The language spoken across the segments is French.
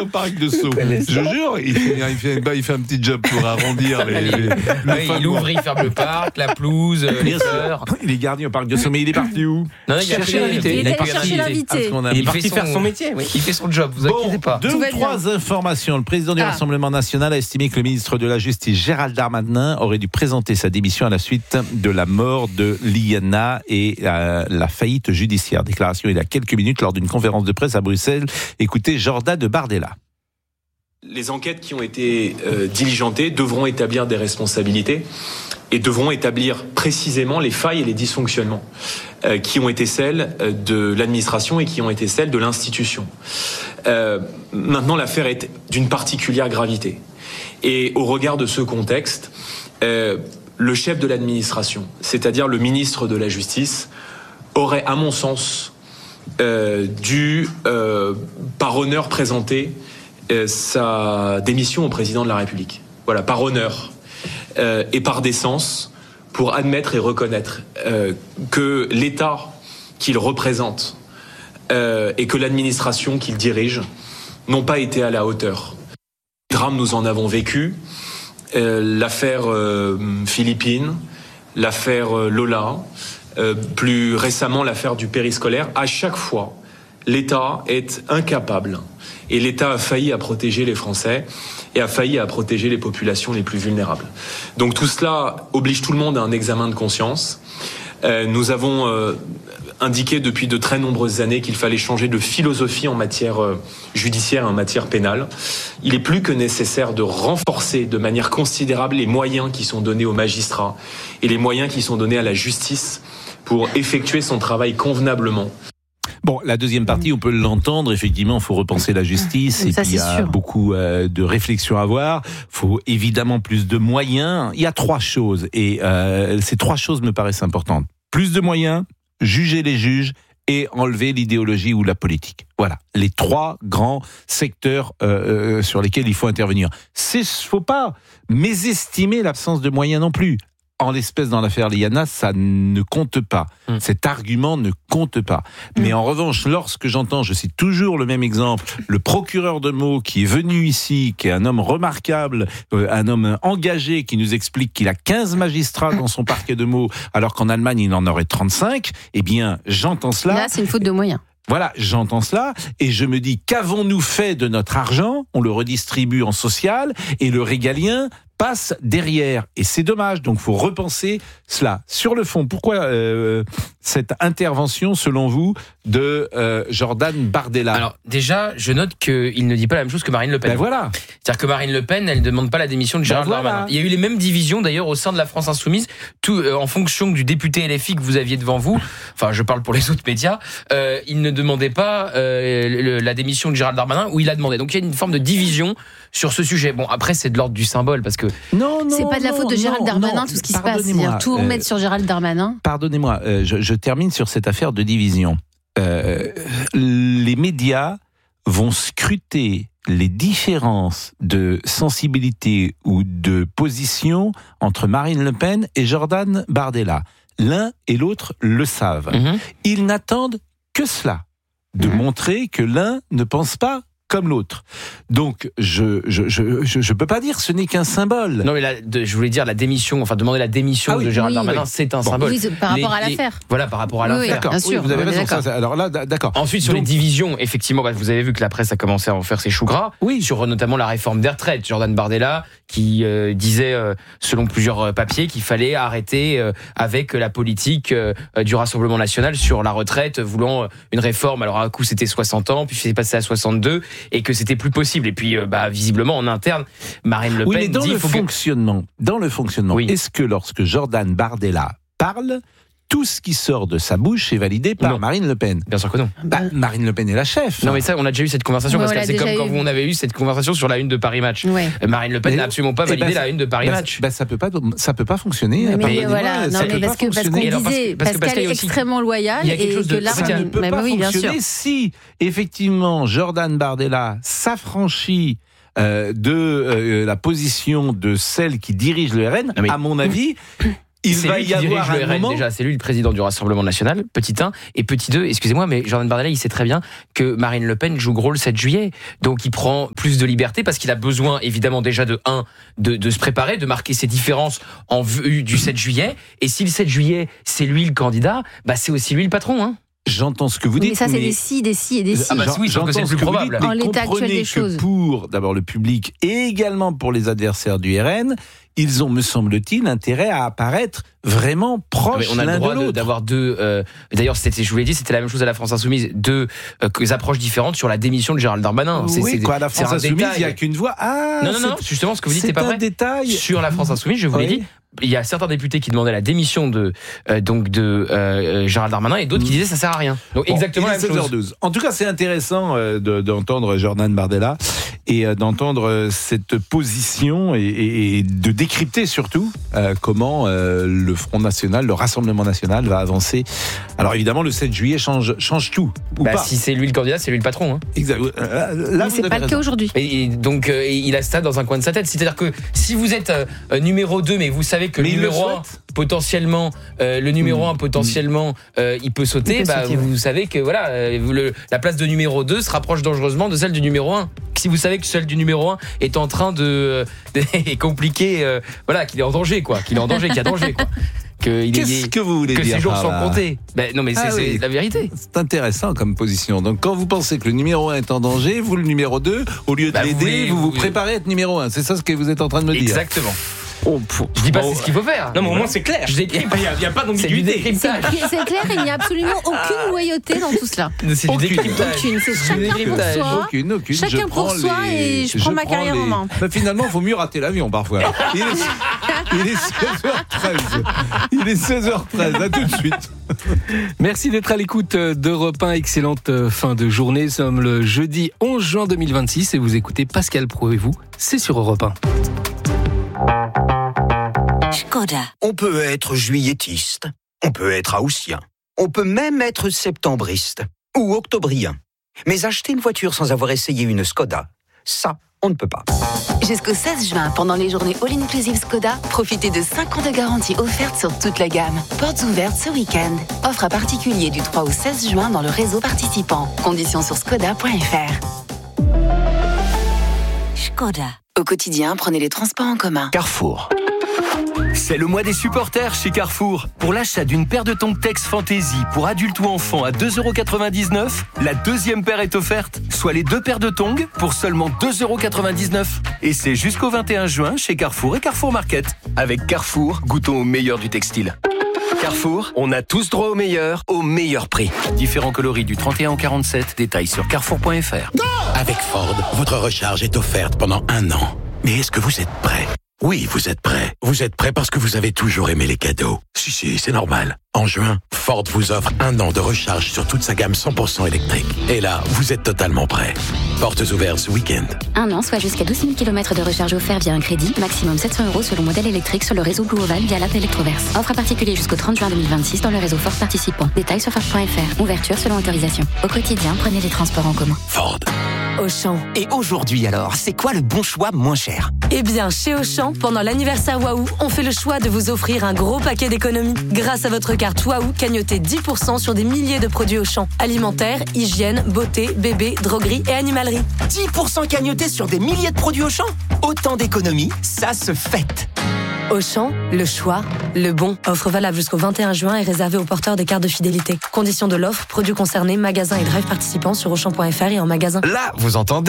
au parc de Sceaux. Je jure, il fait un petit job pour arrondir les il ouvre, il ferme le parc, la pelouse, les fleurs. Il est gardien au parc de Sceaux, mais il est parti où? Non, il a cherché l'invité. Il est allé chercher l'invité. Il fait faire son métier, oui. Il fait son job, vous inquiétez pas. Deux ou trois informations. Le président du Rassemblement national a estimé que le ministre de la Justice, Gérald Darmanin, aurait dû présenter sa démission à la suite de la mort de Liana et la faillite judiciaire. Déclaration il y a quelques minutes lors d'une conférence de presse à Bruxelles. Écoutez Jordan Bardella. Les enquêtes qui ont été diligentées devront établir des responsabilités et devront établir précisément les failles et les dysfonctionnements qui ont été celles de l'administration et qui ont été celles de l'institution. Maintenant, l'affaire est d'une particulière gravité. Et au regard de ce contexte, le chef de l'administration, c'est-à-dire le ministre de la Justice, aurait, à mon sens, dû, par honneur, présenter sa démission au président de la République. Voilà, par honneur et par décence, pour admettre et reconnaître que l'État qu'il représente et que l'administration qu'il dirige n'ont pas été à la hauteur. Le drame, nous en avons vécu. L'affaire Philippines, l'affaire Lola, plus récemment l'affaire du périscolaire. À chaque fois, l'État est incapable et l'État a failli à protéger les Français et a failli à protéger les populations les plus vulnérables. Donc tout cela oblige tout le monde à un examen de conscience. Nous avons indiqué depuis de très nombreuses années qu'il fallait changer de philosophie en matière judiciaire, en matière pénale. Il est plus que nécessaire de renforcer de manière considérable les moyens qui sont donnés aux magistrats et les moyens qui sont donnés à la justice pour effectuer son travail convenablement. Bon, la deuxième partie, on peut l'entendre. Effectivement, il faut repenser la justice. Et puis, il y a beaucoup de réflexions à avoir. Il faut évidemment plus de moyens. Il y a trois choses. Et ces trois choses me paraissent importantes. Plus de moyens, juger les juges et enlever l'idéologie ou la politique. Voilà, les trois grands secteurs sur lesquels il faut intervenir. Il ne faut pas mésestimer l'absence de moyens non plus. En l'espèce, dans l'affaire Liana, ça ne compte pas. Cet argument ne compte pas. Mais en revanche, lorsque j'entends, je cite toujours le même exemple, le procureur de Meaux qui est venu ici, qui est un homme remarquable, un homme engagé, qui nous explique qu'il a 15 magistrats dans son parquet de Meaux, alors qu'en Allemagne, il en aurait 35, eh bien, j'entends cela. Là, c'est une faute de moyens. Voilà, j'entends cela et je me dis, qu'avons-nous fait de notre argent? On le redistribue en social et le régalien passe derrière. Et c'est dommage, donc il faut repenser cela. Sur le fond, pourquoi cette intervention, selon vous, de Jordan Bardella? Alors déjà, je note qu'il ne dit pas la même chose que Marine Le Pen. Ben voilà. C'est-à-dire que Marine Le Pen, elle ne demande pas la démission de Gérald Darmanin. Il y a eu les mêmes divisions d'ailleurs au sein de la France Insoumise, tout en fonction du député LFI que vous aviez devant vous. Enfin, je parle pour les autres médias. Il ne demandait pas la démission de Gérald Darmanin, ou il a demandé. Donc il y a une forme de division sur ce sujet. Bon, après c'est de l'ordre du symbole parce que c'est pas de la faute de Gérald Darmanin tout ce qui se passe. C'est-à-dire tout remettre sur Gérald Darmanin. Pardonnez-moi, je termine sur cette affaire de division. Les médias vont scruter les différences de sensibilité ou de position entre Marine Le Pen et Jordan Bardella. L'un et l'autre le savent. Ils n'attendent que cela, de montrer que l'un ne pense pas comme l'autre. Donc, je peux pas dire, ce n'est qu'un symbole. Non, mais je voulais dire la démission, enfin demander la démission de Gérald Darmanin, c'est un symbole. Oui, par rapport à l'affaire. Voilà, par rapport à l'affaire. D'accord, oui, vous avez raison. Ça, alors là, d'accord. Ensuite, sur les divisions, effectivement, vous avez vu que la presse a commencé à en faire ses choux gras. Oui. Sur notamment la réforme des retraites. Jordan Bardella, qui disait, selon plusieurs papiers, qu'il fallait arrêter avec la politique du Rassemblement national sur la retraite, voulant une réforme. Alors, à un coup, c'était 60 ans, puis c'est passé à 62. Et que c'était plus possible. Et puis, visiblement, en interne, Marine Le Pen mais dans le fonctionnement, oui. Est-ce que lorsque Jordan Bardella parle, tout ce qui sort de sa bouche est validé par Marine Le Pen? Bien sûr que non. Marine Le Pen est la chef. Non, mais ça, on a déjà eu cette conversation, parce que c'est comme quand on avait eu cette conversation sur la une de Paris Match. Ouais. Marine Le Pen n'a absolument pas validé la une de Paris Match. Ça peut pas fonctionner. Mais voilà, non, mais parce qu'on disait Pascal est extrêmement loyal et que là, ça ne peut pas fonctionner si effectivement Jordan Bardella s'affranchit de la position de celle qui dirige le RN. À mon avis, il va y avoir un moment... Déjà, c'est lui le président du Rassemblement National, petit 1. Et petit 2, excusez-moi, mais Jordan Bardella, il sait très bien que Marine Le Pen joue gros le 7 juillet. Donc il prend plus de liberté parce qu'il a besoin, évidemment, déjà de se préparer, de marquer ses différences en vue du 7 juillet. Et si le 7 juillet, c'est lui le candidat, bah c'est aussi lui le patron, hein. J'entends ce que vous dites. Mais ça, c'est des si et des si. Ah bah oui, je pense que c'est le plus probable. En l'état actuel des choses. Pour d'abord le public et également pour les adversaires du RN, ils ont, me semble-t-il, intérêt à apparaître vraiment proches on a l'un le droit de l'autre. D'avoir deux. D'ailleurs, je vous l'ai dit, c'était la même chose à la France Insoumise. Deux approches différentes sur la démission de Gérald Darmanin. À la France Insoumise, il n'y a qu'une voix. Non, justement, ce que vous dites, c'est pas vrai. C'est un détail. Sur la France Insoumise, je vous l'ai dit. Il y a certains députés qui demandaient la démission de Gérald Darmanin et d'autres qui disaient ça sert à rien. Donc exactement la même chose. 16h12. En tout cas, c'est intéressant d'entendre Jordan Bardella et d'entendre cette position et de décrypter surtout comment le Front National, le Rassemblement National va avancer. Alors évidemment, le 7 juillet change tout. Ou pas. Si c'est lui le candidat, c'est lui le patron. Hein. Exact. Mais c'est pas le cas aujourd'hui. Et donc il a ça dans un coin de sa tête. C'est-à-dire que si vous êtes numéro 2, mais vous savez que le numéro 1 potentiellement il peut sauter, vous savez que voilà, la place de numéro 2 se rapproche dangereusement de celle du numéro 1. Si vous savez que celle du numéro 1 est en train est compliqué, qu'il est en danger quoi, qu'il y a danger quoi. Qu'est-ce que vous voulez dire? Que ses jours sont comptés. Non mais c'est la vérité. C'est intéressant comme position. Donc quand vous pensez que le numéro 1 est en danger, vous le numéro 2, au lieu de l'aider, vous préparez à être numéro 1. C'est ça ce que vous êtes en train de me dire? Exactement. Je dis pas c'est ce qu'il faut faire. Non mais au moins c'est clair. Il n'y a pas d'ambiguïté. C'est clair, il n'y a absolument aucune loyauté dans tout cela. C'est du décryptage. Aucune, c'est chacun pour soi. Aucune. Chacun pour soi et je prends ma carrière en main. Finalement, il faut mieux rater l'avion parfois. Il est 16h13. À tout de suite. Merci d'être à l'écoute d'Europe 1. Excellente fin de journée. Nous sommes le jeudi 11 juin 2026 et vous écoutez Pascal Praud et vous, c'est sur Europe 1. Škoda. On peut être juillettiste, on peut être haussien, on peut même être septembriste ou octobrien. Mais acheter une voiture sans avoir essayé une Škoda, ça, on ne peut pas. Jusqu'au 16 juin, pendant les journées All-Inclusive Škoda, profitez de 5 ans de garantie offerte sur toute la gamme. Portes ouvertes ce week-end. Offre à particulier du 3 au 16 juin dans le réseau participant. Conditions sur škoda.fr. Škoda. Au quotidien, prenez les transports en commun. Carrefour. C'est le mois des supporters chez Carrefour. Pour l'achat d'une paire de tongs Tex Fantasy pour adultes ou enfants à 2,99€, la deuxième paire est offerte, soit les 2 paires de tongs pour seulement 2,99€. Et c'est jusqu'au 21 juin chez Carrefour et Carrefour Market. Avec Carrefour, goûtons au meilleur du textile. Carrefour, on a tous droit au meilleur prix. Différents coloris du 31 au 47, détails sur carrefour.fr. Avec Ford, votre recharge est offerte pendant 1 an. Mais est-ce que vous êtes prêt ? Oui, vous êtes prêts. Vous êtes prêts parce que vous avez toujours aimé les cadeaux. Si, c'est normal. En juin, Ford vous offre 1 an de recharge sur toute sa gamme 100% électrique. Et là, vous êtes totalement prêts. Portes ouvertes ce week-end. 1 an, soit jusqu'à 12 000 km de recharge offert via un crédit. Maximum 700€ selon modèle électrique sur le réseau Blue Oval via l'app Electroverse. Offre à particulier jusqu'au 30 juin 2026 dans le réseau Ford participant. Détails sur Ford.fr. Ouverture selon autorisation. Au quotidien, prenez les transports en commun. Ford. Auchan. Et aujourd'hui alors, c'est quoi le bon choix moins cher ? Eh bien, chez Auchan, pendant l'anniversaire Waouh, on fait le choix de vous offrir un gros paquet d'économies. Grâce à votre carte Waouh, cagnotez 10% sur des milliers de produits Auchan. Alimentaire, hygiène, beauté, bébé, droguerie et animalerie. 10% cagnotés sur des milliers de produits Auchan ? Autant d'économies, ça se fête. Auchan, le choix, le bon. Offre valable jusqu'au 21 juin et réservée aux porteurs des cartes de fidélité. Conditions de l'offre, produits concernés, magasins et drive participants sur Auchan.fr et en magasin. Là, vous entendez ?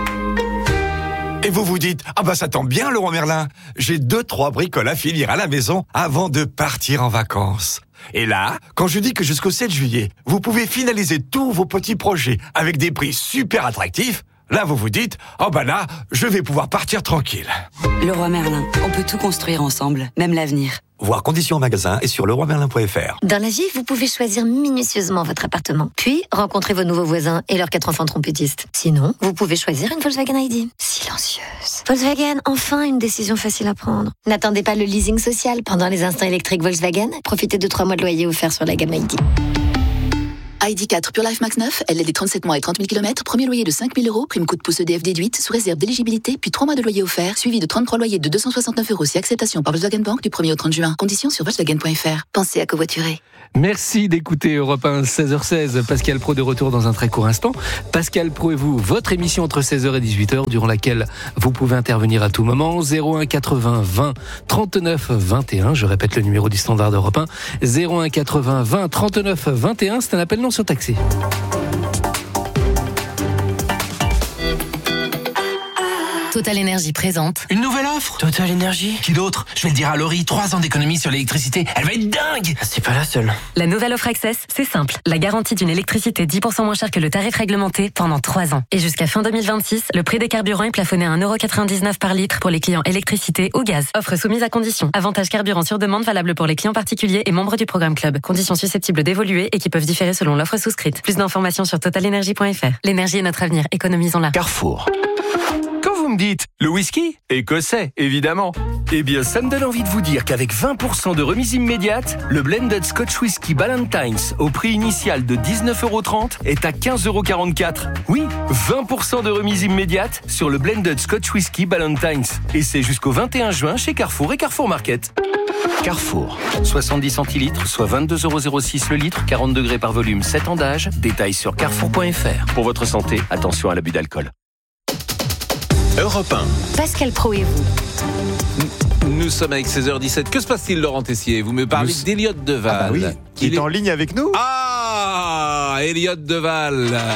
Et vous vous dites, ça tombe bien Leroy Merlin, j'ai 2-3 bricoles à finir à la maison avant de partir en vacances. Et là, quand je dis que jusqu'au 7 juillet, vous pouvez finaliser tous vos petits projets avec des prix super attractifs, là vous vous dites, là, je vais pouvoir partir tranquille. Leroy Merlin, on peut tout construire ensemble, même l'avenir. Voir conditions en magasin et sur leroymerlin.fr. Dans la vie, vous pouvez choisir minutieusement votre appartement. Puis, rencontrer vos nouveaux voisins et leurs 4 enfants trompettistes. Sinon, vous pouvez choisir une Volkswagen ID. Silencieuse. Volkswagen, enfin une décision facile à prendre. N'attendez pas le leasing social. Pendant les instants électriques Volkswagen, profitez de 3 mois de loyer offerts sur la gamme ID. ID4 Pure Life Max 9, LLD 37 mois et 30 000 km, premier loyer de 5 000 €, prime coup de pouce EDF déduite, sous réserve d'éligibilité, puis 3 mois de loyer offert, suivi de 33 loyers de 269 € si acceptation par Volkswagen Bank du 1er au 30 juin. Conditions sur Volkswagen.fr. Pensez à covoiturer. Merci d'écouter Europe 1, 16h16. Pascal Praud de retour dans un très court instant. Pascal Praud et vous, votre émission entre 16h et 18h, durant laquelle vous pouvez intervenir à tout moment. 01 80 20 39 21. Je répète le numéro du standard d'Europe 1. 01 80 20 39 21. C'est un appel non surtaxé. Total Énergie présente. Une nouvelle offre Total Énergie. Qui d'autre? Je vais le dire à Laurie, 3 ans d'économie sur l'électricité. Elle va être dingue. C'est pas la seule. La nouvelle offre Access, c'est simple. La garantie d'une électricité 10% moins chère que le tarif réglementé pendant 3 ans. Et jusqu'à fin 2026, le prix des carburants est plafonné à 1,99€ par litre pour les clients électricité ou gaz. Offre soumise à conditions. Avantage carburant sur demande valable pour les clients particuliers et membres du programme Club. Conditions susceptibles d'évoluer et qui peuvent différer selon l'offre souscrite. Plus d'informations sur totalenergie.fr. L'énergie est notre avenir. Économisons-la. Carrefour. Vous me dites, le whisky écossais, évidemment. Eh bien, ça me donne envie de vous dire qu'avec 20% de remise immédiate, le blended Scotch Whisky Ballantines, au prix initial de 19,30 € est à 15,44 €. Oui, 20% de remise immédiate sur le blended Scotch Whisky Ballantines. Et c'est jusqu'au 21 juin chez Carrefour et Carrefour Market. Carrefour, 70 centilitres, soit 22,06 € le litre, 40 degrés par volume, 7 ans d'âge. Détails sur carrefour.fr. Pour votre santé, attention à l'abus d'alcool. Europe 1. Pascal Praud et vous. Nous sommes avec 16h17. Que se passe-t-il, Laurent Tessier? Vous me parlez d'Eliott Deval. Ah bah oui, qui est en ligne avec nous. Ah, Eliott Deval.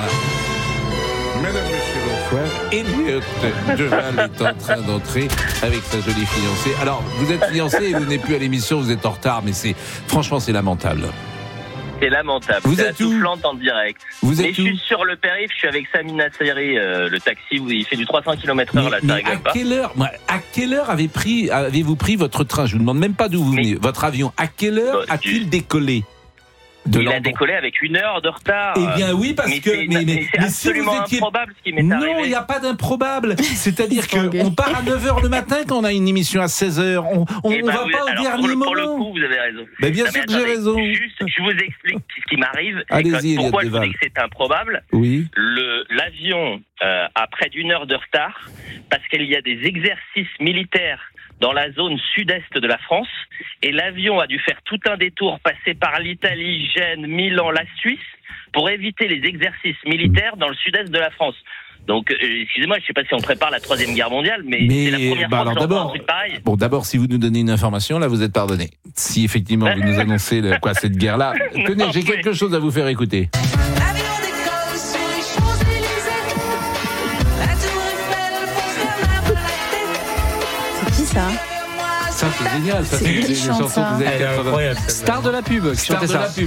Mesdames, Messieurs, bonsoir. Eliott Deval est en train d'entrer avec sa jolie fiancée. Alors, vous êtes fiancé et vous n'êtes plus à l'émission, vous êtes en retard, mais franchement, c'est lamentable. C'est lamentable. Vous c'est êtes la où? soufflante en direct. Vous êtes Mais je suis sur le périph', je suis avec Samina Seri, le taxi où il fait du 300 km/h là, ça rigole pas. À quelle heure avez-vous pris votre train? Je vous demande même pas d'où vous venez. Votre avion, à quelle heure a-t-il décollé? Il a décollé avec 1 heure de retard. Eh bien oui, parce que c'est absolument improbable ce qui m'est arrivé. Non, il n'y a pas d'improbable. C'est-à-dire qu'on part à 9h le matin quand on a une émission à 16h. On ne va pas au dernier moment. Pour le coup, vous avez raison. Mais bien sûr que j'ai raison. Je vous explique ce qui m'arrive. Allez-y, pourquoi je vous dis que c'est improbable. Oui. L'avion a près d'1 heure de retard parce qu'il y a des exercices militaires dans la zone sud-est de la France, et l'avion a dû faire tout un détour, passer par l'Italie, Gênes, Milan, la Suisse, pour éviter les exercices militaires dans le sud-est de la France. Donc, excusez-moi, je ne sais pas si on prépare la 3e guerre mondiale, mais c'est la première fois que j'entends un truc pareil. Bon, d'abord, si vous nous donnez une information, là, vous êtes pardonné. Si effectivement vous nous annoncez cette guerre-là, tenez, j'ai quelque chose à vous faire écouter. Ça c'est génial, ça c'est une chanson que vous avez fait. Star de la pub, Star de la pub.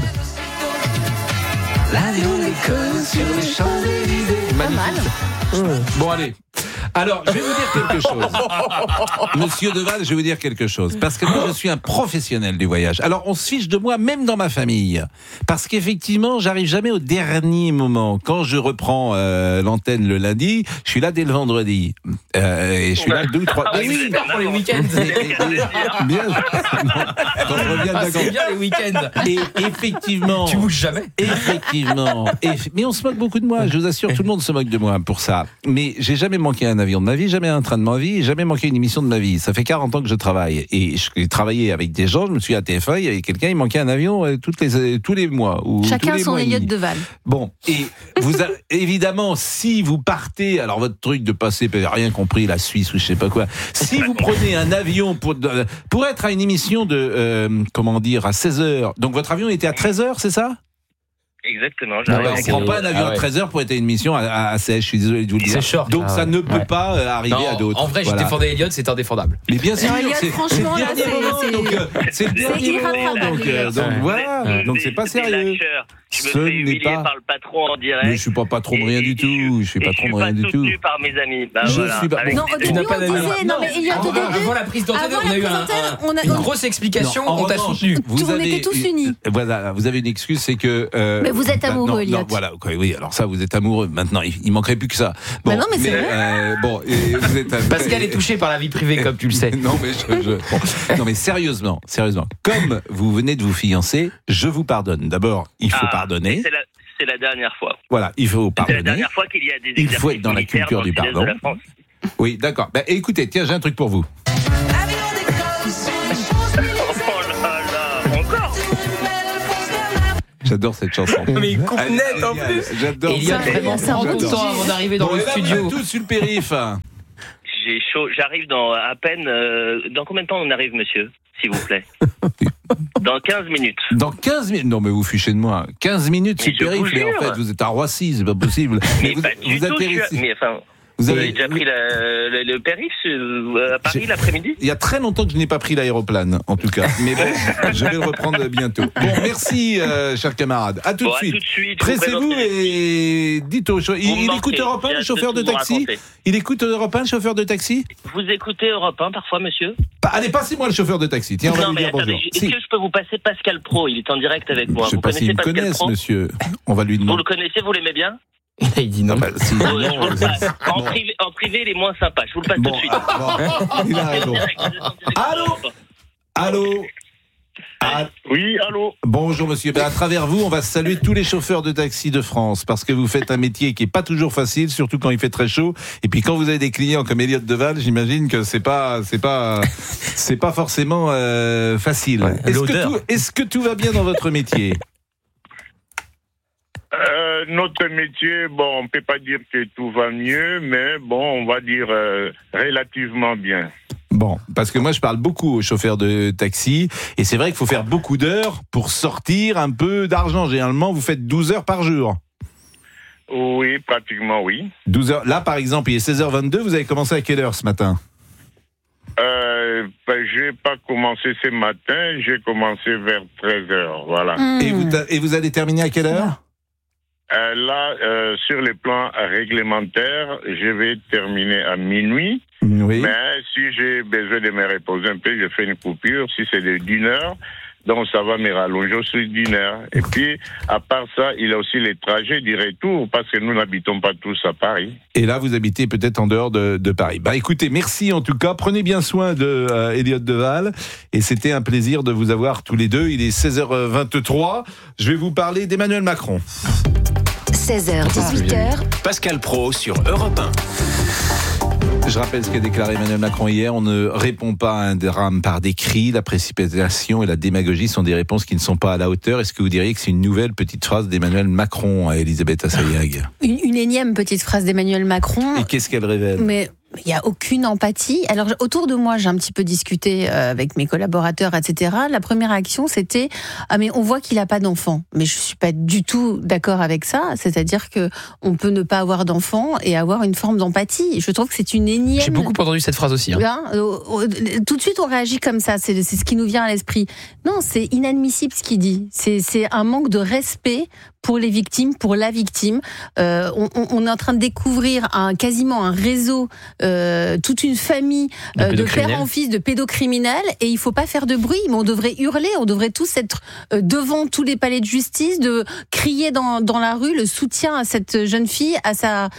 L'avion décolle sur les Champs-Élysées. Magnifique. Bon allez. Alors, je vais vous dire quelque chose. Monsieur Deval, je vais vous dire quelque chose. Parce que moi, je suis un professionnel du voyage. Alors, on se fiche de moi, même dans ma famille. Parce qu'effectivement, j'arrive jamais au dernier moment. Quand je reprends l'antenne le lundi, je suis là dès le vendredi. Et je suis là 2 ou 3... Ah oui, pour les week-ends. Bien. Quand je reviens de vacances. C'est bien les week-ends. Et effectivement... Tu bouges jamais. Effectivement. Mais on se moque beaucoup de moi. Je vous assure, tout le monde se moque de moi pour ça. Mais j'ai jamais manqué un avion de ma vie, jamais un train de ma vie, jamais manqué une émission de ma vie. Ça fait 40 ans que je travaille. Et j'ai travaillé avec des gens, je me suis à TF1, il y avait quelqu'un, il manquait un avion tous les mois. Ou chacun tous les son Eliott Deval. Bon, et évidemment, si vous partez, alors votre truc de passer, vous n'avez rien compris, la Suisse ou je sais pas quoi, si vous prenez un avion pour être à une émission de, à 16h, donc votre avion était à 13h, c'est ça ? Exactement. On ne prend pas un avion à 13h pour être à une mission à 16h, je suis désolé de vous le dire. C'est short. Donc ça ne peut pas arriver à d'autres. En vrai, je défendais Eliott, c'est indéfendable. Mais bien sûr, c'est franchement, le dernier moment, c'est le dernier moment, donc voilà, donc c'est pas sérieux. Je me fais humilier par le patron en direct. Mais je suis pas patron de rien du tout. Je suis patron de rien du tout. Je suis pas soutenu par mes amis. Je suis pas. Non, au début on disait, non mais Eliott, au début, avant la prise d'antenne, on a eu une grosse explication. On t'a soutenu. On était tous unis. Voilà, vous avez une excuse, c'est que. Mais vous êtes amoureux, Eliott. Non, voilà, oui. Alors ça, vous êtes amoureux. Maintenant, il manquerait plus que ça. Bon, non, mais c'est vrai. Bon, vous êtes. Pascal est touché par la vie privée, comme tu le sais. Non, mais non, mais sérieusement, comme vous venez de vous fiancer, je vous pardonne. D'abord, il faut pardonner. c'est la dernière fois. Voilà, il faut pardonner. C'est la dernière fois qu'il y a des exercices. Il faut être dans la culture du pardon. Oui, d'accord. Ben, écoutez, tiens, j'ai un truc pour vous. J'adore cette chanson. Mais il coupe net en plus. J'adore. Et il y a vraiment 30 temps avant d'arriver dans le studio. Tous sur le périph'. J'ai chaud. J'arrive dans à peine. Dans combien de temps on arrive, monsieur, s'il vous plaît? Dans 15 minutes. Dans 15 minutes? Non, mais vous fichez de moi. 15 minutes sur le périph', mais en fait, vous êtes à Roissy, c'est pas possible. Mais pas du tout. Mais enfin. Vous avez déjà pris le périph' à Paris l'après-midi? Il y a très longtemps que je n'ai pas pris l'aéroplane, en tout cas. Mais bon, je vais le reprendre bientôt. Bon, merci, cher camarade. À tout de suite. Pressez-vous et dites au chauffeur. Il écoute Europe 1, le chauffeur de taxi? Il écoute Europe 1, le chauffeur de taxi? Vous écoutez Europe 1 parfois, monsieur? Allez, passez-moi le chauffeur de taxi. Tiens, on va lui dire bonjour. Est-ce que je peux vous passer Pascal Pro? Il est en direct avec moi. Je sais pas s'il me connaisse, monsieur. On va lui demander. Vous le connaissez, vous l'aimez bien? Il dit non. Si, en privé, il est moins sympa. Je vous le passe tout de suite. Il a raison. Allô. Oui, allô. Bonjour monsieur. À travers vous, on va saluer tous les chauffeurs de taxi de France parce que vous faites un métier qui est pas toujours facile, surtout quand il fait très chaud. Et puis quand vous avez des clients comme Elliott Deval, j'imagine que c'est pas forcément facile. Ouais, est-ce que tout va bien dans votre métier? Notre métier, bon, on peut pas dire que tout va mieux, mais bon, on va dire relativement bien. Bon, parce que moi je parle beaucoup aux chauffeurs de taxi, et c'est vrai qu'il faut faire beaucoup d'heures pour sortir un peu d'argent. Généralement, vous faites 12 heures par jour. Oui, pratiquement oui. 12 heures. Là, par exemple, il est 16h22, vous avez commencé à quelle heure ce matin? J'ai pas commencé ce matin, j'ai commencé vers 13h, voilà. Et vous allez terminer à quelle heure? Sur les plans réglementaires, je vais terminer à minuit. Oui. Mais si j'ai besoin de me reposer un peu, je fais une coupure. Si c'est d'une heure, donc ça va me rallonger sur d'une heure. Et puis, à part ça, il y a aussi les trajets du retour, parce que nous n'habitons pas tous à Paris. Et là, vous habitez peut-être en dehors de Paris. Bah écoutez, merci en tout cas. Prenez bien soin de Elliott Deval. Et c'était un plaisir de vous avoir tous les deux. Il est 16h23. Je vais vous parler d'Emmanuel Macron. 16h, 18h. Pascal Pro sur Europe 1. Je rappelle ce qu'a déclaré Emmanuel Macron hier. On ne répond pas à un drame par des cris. La précipitation et la démagogie sont des réponses qui ne sont pas à la hauteur. Est-ce que vous diriez que c'est une nouvelle petite phrase d'Emmanuel Macron à Elisabeth Assayag? Une énième petite phrase d'Emmanuel Macron. Et qu'est-ce qu'elle révèle? Mais il n'y a aucune empathie. Alors, autour de moi, j'ai un petit peu discuté avec mes collaborateurs, etc. La première réaction, c'était « Ah, mais on voit qu'il n'a pas d'enfant. » Mais je ne suis pas du tout d'accord avec ça. C'est-à-dire qu'on peut ne pas avoir d'enfant et avoir une forme d'empathie. Je trouve que c'est une énième... J'ai beaucoup entendu cette phrase aussi. Tout de suite, on réagit comme ça. C'est ce qui nous vient à l'esprit. Non, c'est inadmissible ce qu'il dit. C'est un manque de respect pour les victimes, pour la victime. On est en train de découvrir quasiment un réseau, toute une famille de père en fils de pédocriminels, et il faut pas faire de bruit, mais on devrait hurler, on devrait tous être devant tous les palais de justice, de crier dans la rue le soutien à cette jeune fille, à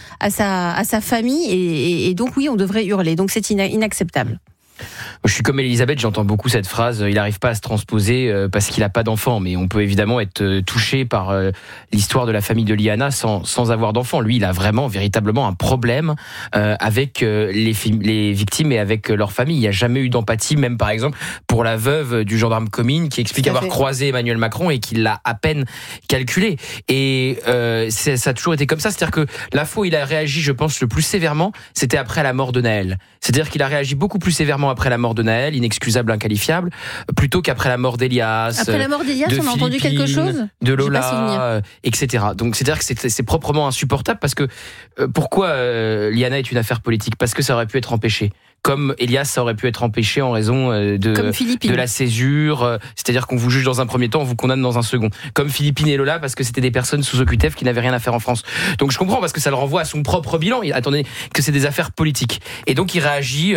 sa famille, et donc oui, on devrait hurler. Donc c'est inacceptable. Je suis comme Elisabeth, j'entends beaucoup cette phrase, il n'arrive pas à se transposer parce qu'il n'a pas d'enfant, mais on peut évidemment être touché par l'histoire de la famille de Liana sans avoir d'enfant. Lui, il a vraiment, véritablement un problème avec les victimes et avec leur famille. Il n'y a jamais eu d'empathie, même par exemple pour la veuve du gendarme Comines qui explique avoir croisé Emmanuel Macron et qu'il l'a à peine calculé. Et ça a toujours été comme ça, c'est-à-dire que la fois où il a réagi, je pense, le plus sévèrement, c'était après la mort de Naël. C'est-à-dire qu'il a réagi beaucoup plus sévèrement après la mort de Naël, inexcusable, inqualifiable, plutôt qu'après la mort d'Elias. Après la mort d'Elias, on a entendu quelque chose? De Lola, etc. Donc c'est-à-dire que c'est proprement insupportable parce que pourquoi Liana est une affaire politique? Parce que ça aurait pu être empêché. Comme Elias, ça aurait pu être empêché en raison de la césure. C'est-à-dire qu'on vous juge dans un premier temps, on vous condamne dans un second. Comme Philippine et Lola, parce que c'était des personnes sous OQTF qui n'avaient rien à faire en France. Donc je comprends, parce que ça le renvoie à son propre bilan. Attendez, que c'est des affaires politiques. Et donc il réagit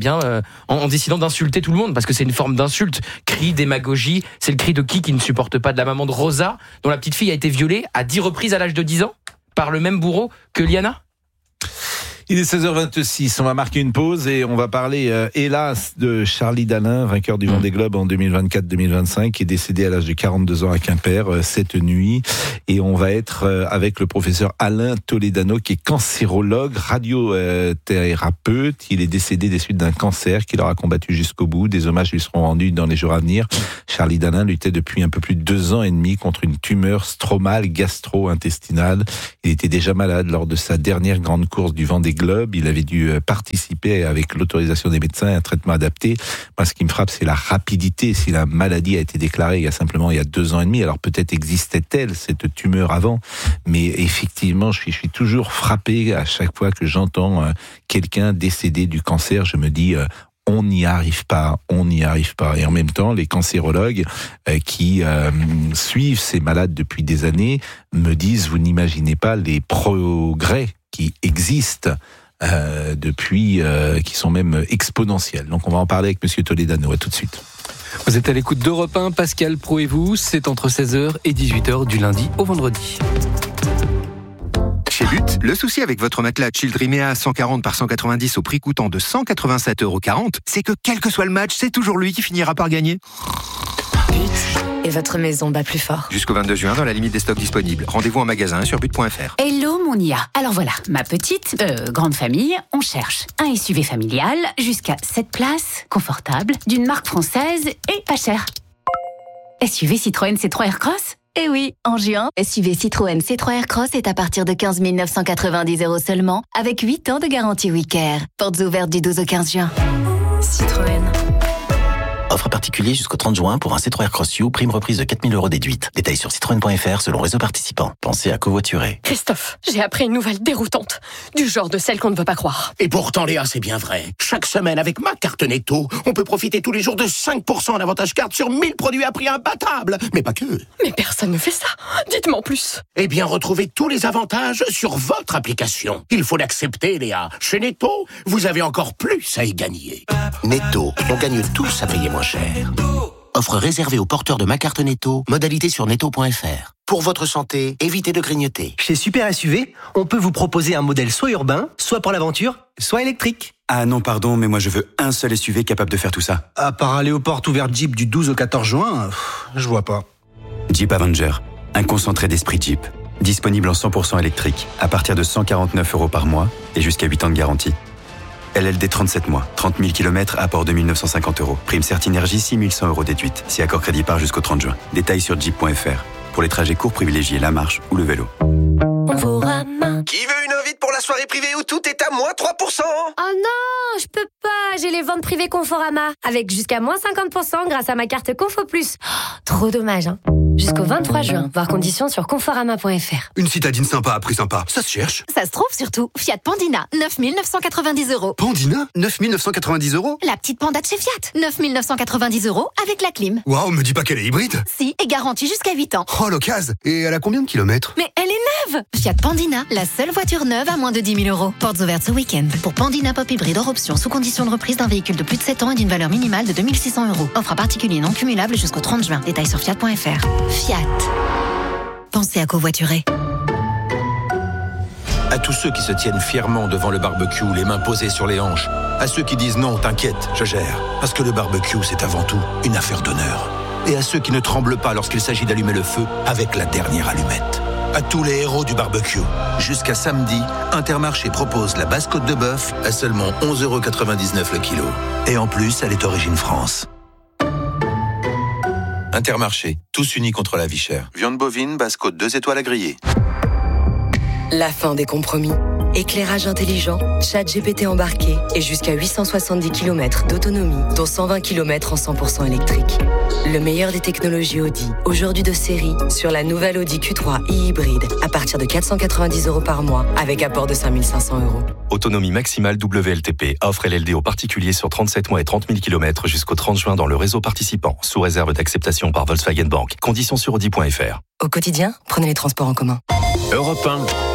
en décidant d'insulter tout le monde, parce que c'est une forme d'insulte. Cri, démagogie, c'est le cri de qui ne supporte pas? De la maman de Rosa, dont la petite fille a été violée à 10 reprises à l'âge de 10 ans par le même bourreau que Liana? Il est 16h26, on va marquer une pause et on va parler, hélas, de Charlie Dalin, vainqueur du Vendée Globe en 2024-2025, qui est décédé à l'âge de 42 ans à Quimper cette nuit. Et on va être avec le professeur Alain Toledano, qui est cancérologue, radiothérapeute. Il est décédé des suites d'un cancer qu'il aura combattu jusqu'au bout. Des hommages lui seront rendus dans les jours à venir. Charlie Dalin luttait depuis un peu plus de 2 ans et demi contre une tumeur stromale gastro-intestinale. Il était déjà malade lors de sa dernière grande course du Vendée Globe. Il avait dû participer avec l'autorisation des médecins à un traitement adapté. Moi, ce qui me frappe, c'est la rapidité. Si la maladie a été déclarée il y a 2 ans et demi, alors peut-être existait-elle cette tumeur avant, mais effectivement, je suis toujours frappé à chaque fois que j'entends quelqu'un décédé du cancer. Je me dis, on n'y arrive pas. Et en même temps, les cancérologues qui suivent ces malades depuis des années me disent, vous n'imaginez pas les progrès qui existent depuis, qui sont même exponentiels. Donc on va en parler avec Monsieur Toledano. À tout de suite. Vous êtes à l'écoute d'Europe 1, Pascal Pro et vous, c'est entre 16h et 18h du lundi au vendredi. Chez But, le souci avec votre matelas Childrimea 140 par 190 au prix coûtant de 187,40 €, c'est que quel que soit le match, c'est toujours lui qui finira par gagner. Et votre maison bat plus fort. Jusqu'au 22 juin, dans la limite des stocks disponibles. Rendez-vous en magasin sur but.fr. Hello mon IA. Alors voilà, ma petite, grande famille, on cherche un SUV familial, jusqu'à 7 places, confortable, d'une marque française et pas cher. SUV Citroën C3 Aircross ? Eh oui, en juin, SUV Citroën C3 Aircross est à partir de 15 990 € seulement, avec 8 ans de garantie WeCare. Portes ouvertes du 12 au 15 juin. Citroën. Offre particulier jusqu'au 30 juin pour un C3 Aircross U, prime reprise de 4 000 € déduite. Détails sur citroën.fr selon réseau participant. Pensez à covoiturer. Christophe, j'ai appris une nouvelle déroutante. Du genre de celle qu'on ne veut pas croire. Et pourtant, Léa, c'est bien vrai. Chaque semaine, avec ma carte Netto, on peut profiter tous les jours de 5% d'avantage carte sur 1000 produits à prix imbattable. Mais pas que. Mais personne ne fait ça. Dites-moi en plus. Eh bien, retrouvez tous les avantages sur votre application. Il faut l'accepter, Léa. Chez Netto, vous avez encore plus à y gagner. Netto, on gagne tous à payer moins cher. Offre réservée aux porteurs de ma carte Netto, modalité sur netto.fr. Pour votre santé, évitez de grignoter. Chez Super SUV, on peut vous proposer un modèle soit urbain, soit pour l'aventure, soit électrique. Ah non, pardon, mais moi je veux un seul SUV capable de faire tout ça. À part aller aux portes ouvertes Jeep du 12 au 14 juin, je vois pas. Jeep Avenger, un concentré d'esprit Jeep. Disponible en 100% électrique, à partir de 149 € par mois et jusqu'à 8 ans de garantie. LLD 37 mois, 30 000 km, apport 2 950 €. Prime Certinergie, 6 100 € déduite. Si accord crédit part jusqu'au 30 juin. Détails sur jeep.fr. Pour les trajets courts, privilégiez la marche ou le vélo. Qui veut une invite pour la soirée privée où tout est à moins 3%? Oh non, je peux pas, j'ai les ventes privées Conforama, avec jusqu'à moins 50% grâce à ma carte Confo Plus. Oh, trop dommage, hein. Jusqu'au 23 juin, voir conditions sur conforama.fr. Une citadine sympa à prix sympa, ça se cherche. Ça se trouve surtout. Fiat Pandina, 9 990 €. Pandina, 9 990 €? La petite panda de chez Fiat, 9 990 € avec la clim. Waouh, me dis pas qu'elle est hybride. Si, et garantie jusqu'à 8 ans. Oh, l'occasion. Et elle a combien de kilomètres? Mais elle est neuve. Fiat Pandina, la seule voiture neuve à moins de 10 000 €. Portes ouvertes ce week-end. Pour Pandina Pop Hybride hors option, sous condition de reprise d'un véhicule de plus de 7 ans et d'une valeur minimale de 2 600 €. Offre à particulier non cumulable jusqu'au 30 juin. Détails sur fiat.fr. Fiat. Pensez à covoiturer. À tous ceux qui se tiennent fièrement devant le barbecue, les mains posées sur les hanches. À ceux qui disent non, t'inquiète, je gère. Parce que le barbecue, c'est avant tout une affaire d'honneur. Et à ceux qui ne tremblent pas lorsqu'il s'agit d'allumer le feu avec la dernière allumette. À tous les héros du barbecue. Jusqu'à samedi, Intermarché propose la basse côte de bœuf à seulement 11,99 € le kilo. Et en plus, elle est origine France. Intermarché, tous unis contre la vie chère. Viande bovine, basse côte 2 étoiles à griller. La fin des compromis. Éclairage intelligent, chat GPT embarqué et jusqu'à 870 km d'autonomie, dont 120 km en 100% électrique. Le meilleur des technologies Audi, aujourd'hui de série, sur la nouvelle Audi Q3 e-hybride, à partir de 490 € par mois, avec apport de 5 500 €. Autonomie maximale WLTP, offre LLD aux particuliers sur 37 mois et 30 000 km jusqu'au 30 juin dans le réseau participant, sous réserve d'acceptation par Volkswagen Bank. Conditions sur Audi.fr. Au quotidien, prenez les transports en commun. Europe 1.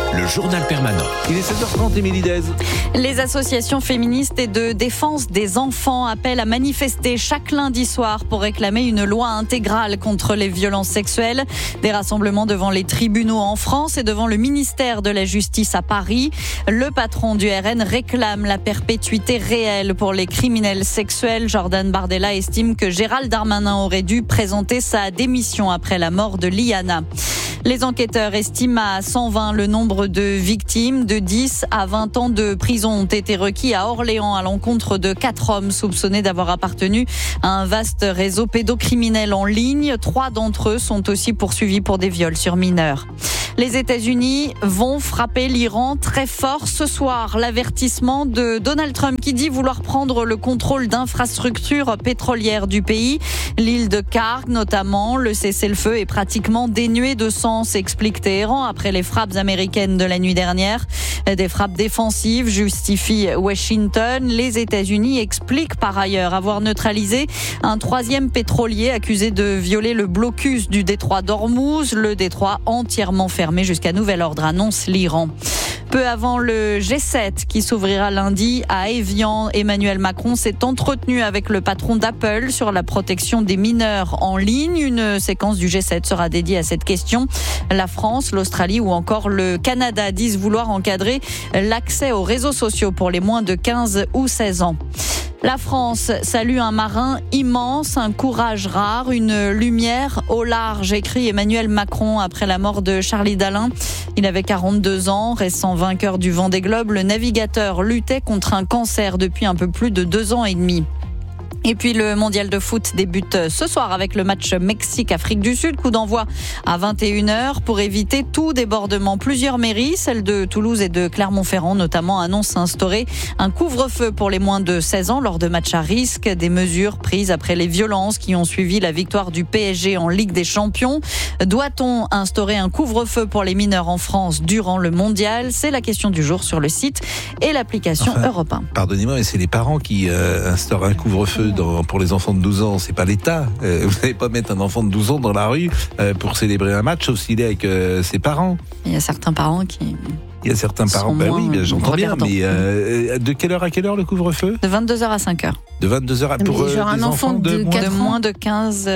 le journal permanent. Il est 7h30, Émilie Dez. Les associations féministes et de défense des enfants appellent à manifester chaque lundi soir pour réclamer une loi intégrale contre les violences sexuelles. Des rassemblements devant les tribunaux en France et devant le ministère de la Justice à Paris. Le patron du RN réclame la perpétuité réelle pour les criminels sexuels. Jordan Bardella estime que Gérald Darmanin aurait dû présenter sa démission après la mort de Liana. Les enquêteurs estiment à 120 le nombre de victimes. De 10 à 20 ans de prison ont été requis à Orléans à l'encontre de 4 hommes soupçonnés d'avoir appartenu à un vaste réseau pédocriminel en ligne. 3 d'entre eux sont aussi poursuivis pour des viols sur mineurs. Les États-Unis vont frapper l'Iran très fort ce soir. L'avertissement de Donald Trump qui dit vouloir prendre le contrôle d'infrastructures pétrolières du pays. L'île de Karg notamment. Le cessez-le-feu est pratiquement dénué de sens, explique Téhéran après les frappes américaines de la nuit dernière. Des frappes défensives justifient Washington. Les États-Unis expliquent par ailleurs avoir neutralisé un 3e pétrolier accusé de violer le blocus du détroit d'Ormuz. Le détroit entièrement fermé jusqu'à nouvel ordre, annonce l'Iran. Peu avant le G7 qui s'ouvrira lundi à Évian, Emmanuel Macron s'est entretenu avec le patron d'Apple sur la protection des mineurs en ligne. Une séquence du G7 sera dédiée à cette question. La France, l'Australie ou encore le Canada disent vouloir encadrer l'accès aux réseaux sociaux pour les moins de 15 ou 16 ans. La France salue un marin immense, un courage rare, une lumière au large, écrit Emmanuel Macron après la mort de Charlie Dalin. Il avait 42 ans, récent vainqueur du Vendée Globe. Le navigateur luttait contre un cancer depuis un peu plus de 2 ans et demi. Et puis le mondial de foot débute ce soir avec le match Mexique-Afrique du Sud. Coup d'envoi à 21h pour éviter tout débordement. Plusieurs mairies, celles de Toulouse et de Clermont-Ferrand notamment, annoncent instaurer un couvre-feu pour les moins de 16 ans lors de matchs à risque. Des mesures prises après les violences qui ont suivi la victoire du PSG en Ligue des Champions. Doit-on instaurer un couvre-feu pour les mineurs en France durant le mondial ? C'est la question du jour sur le site et l'application Europe 1. Pardonnez-moi, mais c'est les parents qui instaurent un couvre-feu pour les enfants de 12 ans, c'est pas l'État. Vous n'allez pas mettre un enfant de 12 ans dans la rue pour célébrer un match, sauf s'il est avec ses parents. Il y a certains parents qui... Il y a certains parents, oui, j'entends bien, mais de quelle heure à quelle heure le couvre-feu ? De 22h à 5h. De 22h à pour un enfant de moins de 15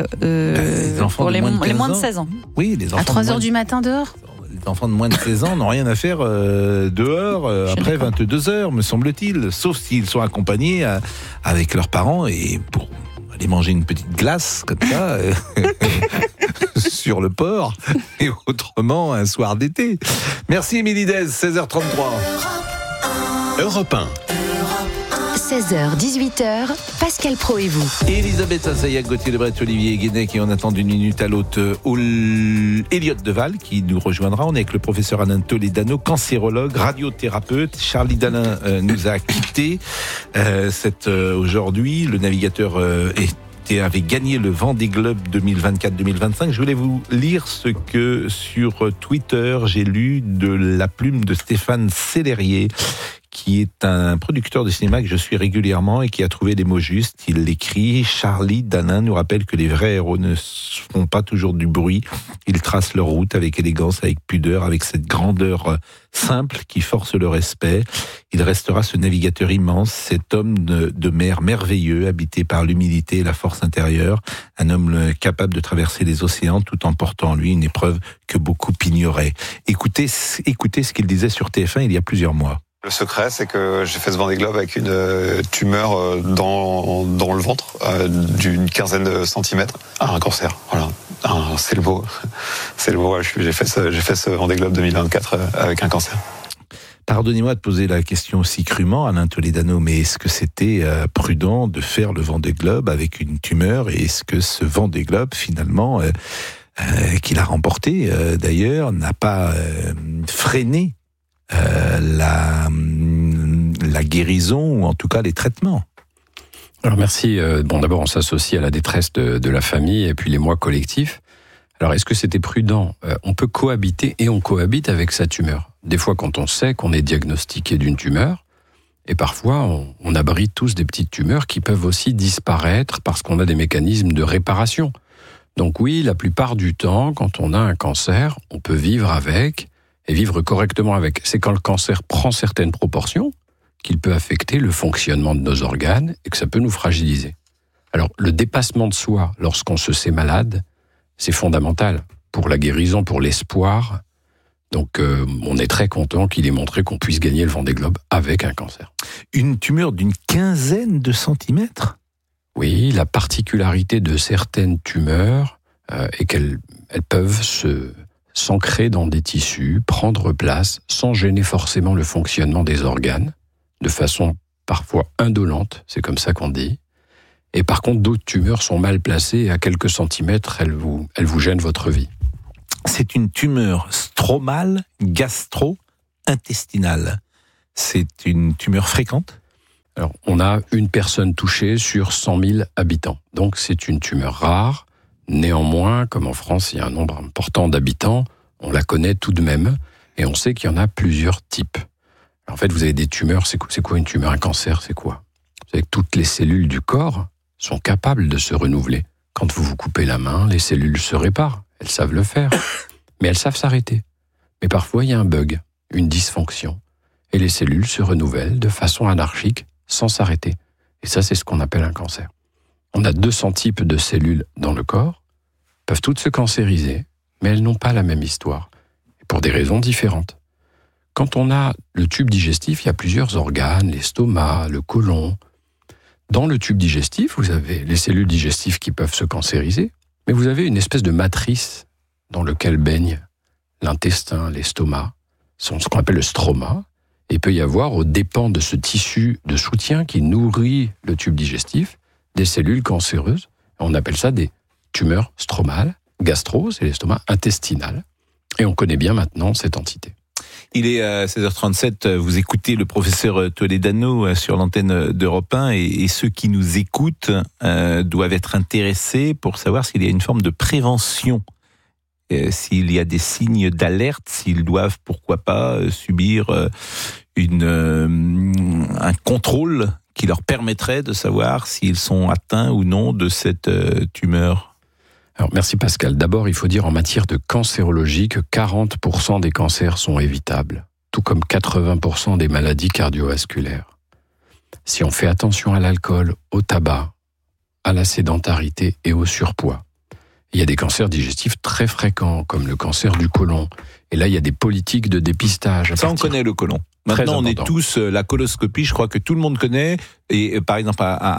pour les moins de 16 ans. Oui, les enfants à 3h du matin dehors. Les enfants de moins de 16 ans n'ont rien à faire dehors après 22h, me semble-t-il, sauf s'ils sont accompagnés avec leurs parents et pour aller manger une petite glace comme ça sur le port et autrement un soir d'été. Merci Émilie Dez, 16h33. Europe 1. 16h, 18h, Pascal Pro et vous. Elisabeth Assayag, Gauthier Lebret, Olivier Guénec et on attend d'une minute à l'autre Elliot Deval qui nous rejoindra. On est avec le professeur Alain Toledano, cancérologue, radiothérapeute. Charlie Dalin nous a quittés aujourd'hui. Le navigateur avait gagné le Vendée Globe 2024-2025. Je voulais vous lire ce que sur Twitter j'ai lu de la plume de Stéphane Sellerier, qui est un producteur de cinéma que je suis régulièrement et qui a trouvé les mots justes. Il écrit « Charlie Dalin nous rappelle que les vrais héros ne font pas toujours du bruit. Ils tracent leur route avec élégance, avec pudeur, avec cette grandeur simple qui force le respect. Il restera ce navigateur immense, cet homme de mer merveilleux, habité par l'humilité et la force intérieure. Un homme capable de traverser les océans tout en portant en lui une épreuve que beaucoup ignoraient. » Écoutez ce qu'il disait sur TF1 il y a plusieurs mois. Le secret, c'est que j'ai fait ce Vendée Globe avec une tumeur dans le ventre d'une 15aine de centimètres. Un cancer, voilà. C'est le mot. C'est le mot. J'ai fait ce Vendée Globe 2024 avec un cancer. Pardonnez-moi de poser la question aussi crûment, Alain Toledano, mais est-ce que c'était prudent de faire le Vendée Globe avec une tumeur ? Et est-ce que ce Vendée Globe, finalement, qu'il a remporté d'ailleurs, n'a pas freiné la guérison ou en tout cas les traitements? Alors merci. D'abord on s'associe à la détresse de la famille et puis les mois collectifs. Alors est-ce que c'était prudent ? On peut cohabiter et on cohabite avec sa tumeur. Des fois quand on sait qu'on est diagnostiqué d'une tumeur, et parfois on abrite tous des petites tumeurs qui peuvent aussi disparaître parce qu'on a des mécanismes de réparation. Donc oui, la plupart du temps, quand on a un cancer, on peut vivre avec. et vivre correctement avec. C'est quand le cancer prend certaines proportions qu'il peut affecter le fonctionnement de nos organes et que ça peut nous fragiliser. Alors, le dépassement de soi lorsqu'on se sait malade, c'est fondamental pour la guérison, pour l'espoir. Donc, on est très content qu'il ait montré qu'on puisse gagner le Vendée Globe avec un cancer. Une tumeur d'une 15aine de centimètres ? Oui, la particularité de certaines tumeurs est qu'elles peuvent s'ancrer dans des tissus, prendre place, sans gêner forcément le fonctionnement des organes, de façon parfois indolente, c'est comme ça qu'on dit. Et par contre, d'autres tumeurs sont mal placées et à quelques centimètres, elles vous gênent votre vie. C'est une tumeur stromale gastro-intestinale. C'est une tumeur fréquente ? Alors, on a une personne touchée sur 100 000 habitants. Donc, c'est une tumeur rare. Néanmoins, comme en France, il y a un nombre important d'habitants, on la connaît tout de même. Et on sait qu'il y en a plusieurs types. Alors, en fait, vous avez des tumeurs. C'est quoi une tumeur ? Un cancer, c'est quoi ? Vous savez que toutes les cellules du corps sont capables de se renouveler. Quand vous vous coupez la main, les cellules se réparent. Elles savent le faire. Mais elles savent s'arrêter. Mais parfois, il y a un bug, une dysfonction. Et les cellules se renouvellent de façon anarchique, sans s'arrêter. Et ça, c'est ce qu'on appelle un cancer. On a 200 types de cellules dans le corps, peuvent toutes se cancériser, mais elles n'ont pas la même histoire, et pour des raisons différentes. Quand on a le tube digestif, il y a plusieurs organes, l'estomac, le côlon. Dans le tube digestif, vous avez les cellules digestives qui peuvent se cancériser, mais vous avez une espèce de matrice dans laquelle baigne l'intestin, l'estomac, ce qu'on appelle le stroma. Et il peut y avoir, aux dépens de ce tissu de soutien qui nourrit le tube digestif, des cellules cancéreuses. On appelle ça des tumeurs stromales, gastro, c'est l'estomac, intestinal. Et on connaît bien maintenant cette entité. Il est 16h37, vous écoutez le professeur Toledano sur l'antenne d'Europe 1 et ceux qui nous écoutent doivent être intéressés pour savoir s'il y a une forme de prévention, s'il y a des signes d'alerte, s'ils doivent, pourquoi pas, subir un contrôle qui leur permettrait de savoir s'ils sont atteints ou non de cette tumeur. Alors, merci Pascal. D'abord, il faut dire en matière de cancérologie que 40% des cancers sont évitables, tout comme 80% des maladies cardiovasculaires. Si on fait attention à l'alcool, au tabac, à la sédentarité et au surpoids, il y a des cancers digestifs très fréquents, comme le cancer du côlon. Et là, il y a des politiques de dépistage. Ça, on connaît le côlon. Maintenant, on est tous, la coloscopie, je crois que tout le monde connaît. Et par exemple,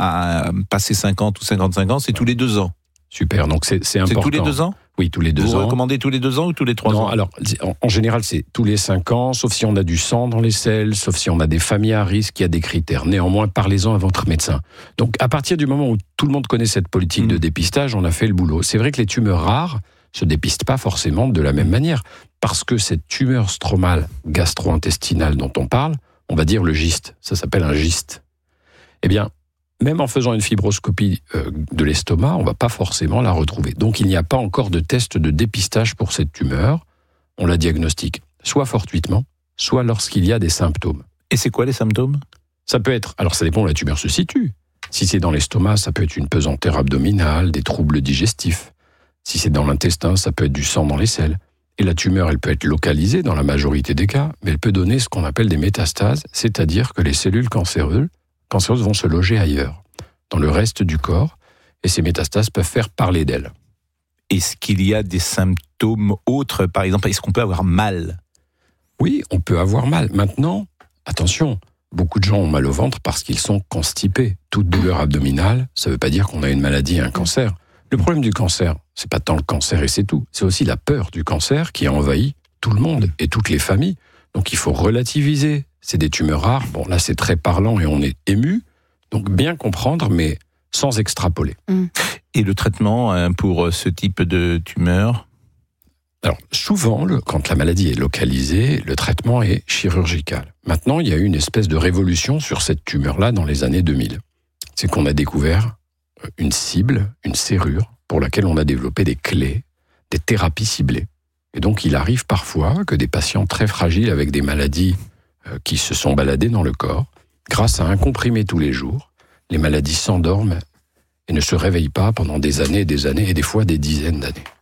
à passer 50 ou 55 ans, c'est tous les 2 ans. Super, donc c'est important. C'est tous les 2 ans ? Oui, tous les 2 ans. Vous recommandez tous les 2 ans ou tous les 3 ans ? Non, alors, en général, c'est tous les 5 ans, sauf si on a du sang dans les selles, sauf si on a des familles à risque, il y a des critères. Néanmoins, parlez-en à votre médecin. Donc, à partir du moment où tout le monde connaît cette politique de dépistage, on a fait le boulot. C'est vrai que les tumeurs rares se dépistent pas forcément de la même manière, parce que cette tumeur stromale gastro-intestinale dont on parle, on va dire le gyste, ça s'appelle un gyste. Eh bien, même en faisant une fibroscopie de l'estomac, on ne va pas forcément la retrouver. Donc il n'y a pas encore de test de dépistage pour cette tumeur. On la diagnostique soit fortuitement, soit lorsqu'il y a des symptômes. Et c'est quoi les symptômes ? Ça peut être, alors ça dépend où la tumeur se situe. Si c'est dans l'estomac, ça peut être une pesanteur abdominale, des troubles digestifs. Si c'est dans l'intestin, ça peut être du sang dans les selles. Et la tumeur, elle peut être localisée dans la majorité des cas, mais elle peut donner ce qu'on appelle des métastases, c'est-à-dire que les cellules cancéreuses vont se loger ailleurs, dans le reste du corps, et ces métastases peuvent faire parler d'elles. Est-ce qu'il y a des symptômes autres ? Par exemple, est-ce qu'on peut avoir mal ? Oui, on peut avoir mal. Maintenant, attention, beaucoup de gens ont mal au ventre parce qu'ils sont constipés. Toute douleur abdominale, ça ne veut pas dire qu'on a une maladie, un cancer. Le problème du cancer, c'est pas tant le cancer et c'est tout. C'est aussi la peur du cancer qui a envahi tout le monde et toutes les familles. Donc il faut relativiser. C'est des tumeurs rares. Bon, là, c'est très parlant et on est ému. Donc, bien comprendre, mais sans extrapoler. Et le traitement pour ce type de tumeur ? Alors, souvent, quand la maladie est localisée, le traitement est chirurgical. Maintenant, il y a eu une espèce de révolution sur cette tumeur-là dans les années 2000. C'est qu'on a découvert une cible, une serrure, pour laquelle on a développé des clés, des thérapies ciblées. Et donc, il arrive parfois que des patients très fragiles avec des maladies qui se sont baladés dans le corps, grâce à un comprimé tous les jours, les maladies s'endorment et ne se réveillent pas pendant des années et des fois des dizaines d'années.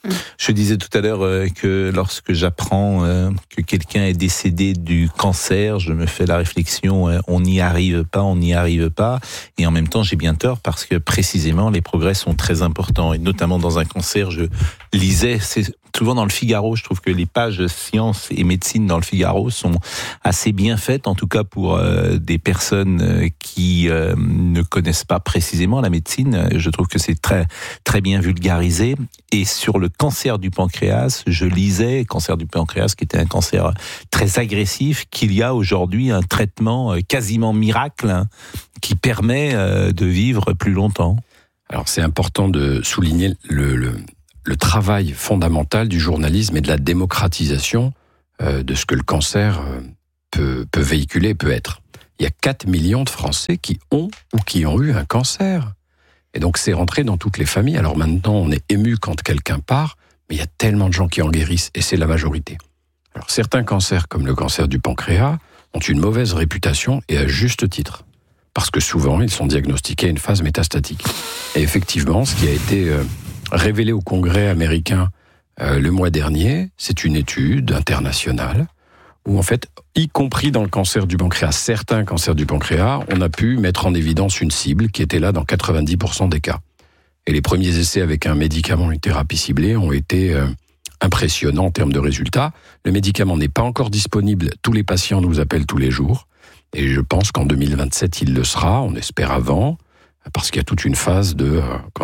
Je disais tout à l'heure que lorsque j'apprends que quelqu'un est décédé du cancer, je me fais la réflexion, on n'y arrive pas. Et en même temps, j'ai bien tort parce que précisément, les progrès sont très importants. Et notamment dans un cancer, je lisais, c'est souvent dans le Figaro, je trouve que les pages sciences et médecine dans le Figaro sont assez bien faites, en tout cas pour des personnes qui ne connaissent pas précisément la médecine. Je trouve que c'est très, très bien vulgarisé. Et sur le cancer du pancréas, je lisais, cancer du pancréas qui était un cancer très agressif, qu'il y a aujourd'hui un traitement quasiment miracle qui permet de vivre plus longtemps. Alors c'est important de souligner le travail fondamental du journalisme et de la démocratisation de ce que le cancer peut véhiculer, peut être. Il y a 4 millions de Français qui ont ou qui ont eu un cancer. Et donc c'est rentré dans toutes les familles. Alors maintenant, on est ému quand quelqu'un part, mais il y a tellement de gens qui en guérissent, et c'est la majorité. Alors certains cancers, comme le cancer du pancréas, ont une mauvaise réputation, et à juste titre. Parce que souvent, ils sont diagnostiqués à une phase métastatique. Et effectivement, ce qui a été révélé au Congrès américain le mois dernier, c'est une étude internationale où en fait, y compris dans le cancer du pancréas, certains cancers du pancréas, on a pu mettre en évidence une cible qui était là dans 90% des cas. Et les premiers essais avec un médicament, une thérapie ciblée, ont été impressionnants en termes de résultats. Le médicament n'est pas encore disponible, tous les patients nous appellent tous les jours, et je pense qu'en 2027, il le sera, on espère avant, parce qu'il y a toute une phase de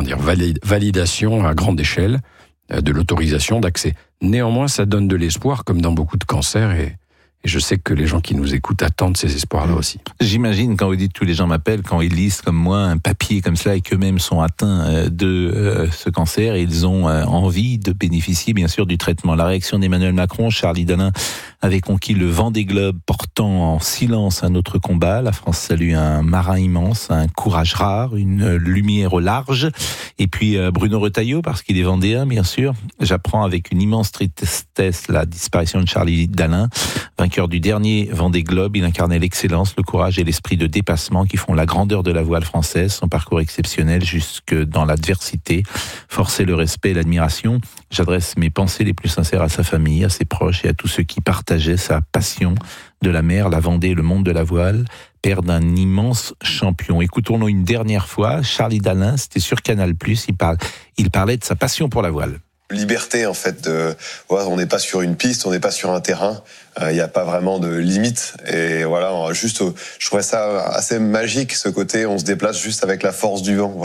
validation à grande échelle de l'autorisation d'accès. Néanmoins, ça donne de l'espoir, comme dans beaucoup de cancers, et je sais que les gens qui nous écoutent attendent ces espoirs-là aussi. J'imagine, quand vous dites tous les gens m'appellent, quand ils lisent comme moi un papier comme cela et qu'eux-mêmes sont atteints de ce cancer, ils ont envie de bénéficier bien sûr du traitement. La réaction d'Emmanuel Macron, Charlie Dalin avait conquis le Vendée Globe portant en silence un autre combat. La France salue un marin immense, un courage rare, une lumière au large. Et puis Bruno Retailleau, parce qu'il est vendéen bien sûr. J'apprends avec une immense tristesse la disparition de Charlie Dalin, vainqueur du dernier Vendée Globe. Il incarnait l'excellence, le courage et l'esprit de dépassement qui font la grandeur de la voile française. Son parcours exceptionnel jusque dans l'adversité forçait le respect et l'admiration. J'adresse mes pensées les plus sincères à sa famille, à ses proches et à tous ceux qui partageaient sa passion de la mer, la Vendée et le monde de la voile, père d'un immense champion. Écoutons-le une dernière fois. Charlie Dalin, c'était sur Canal+, il parlait de sa passion pour la voile. Liberté en fait, on n'est pas sur une piste, on n'est pas sur un terrain, il n'y a pas vraiment de limite, et voilà, juste, je trouvais ça assez magique, ce côté, on se déplace juste avec la force du vent,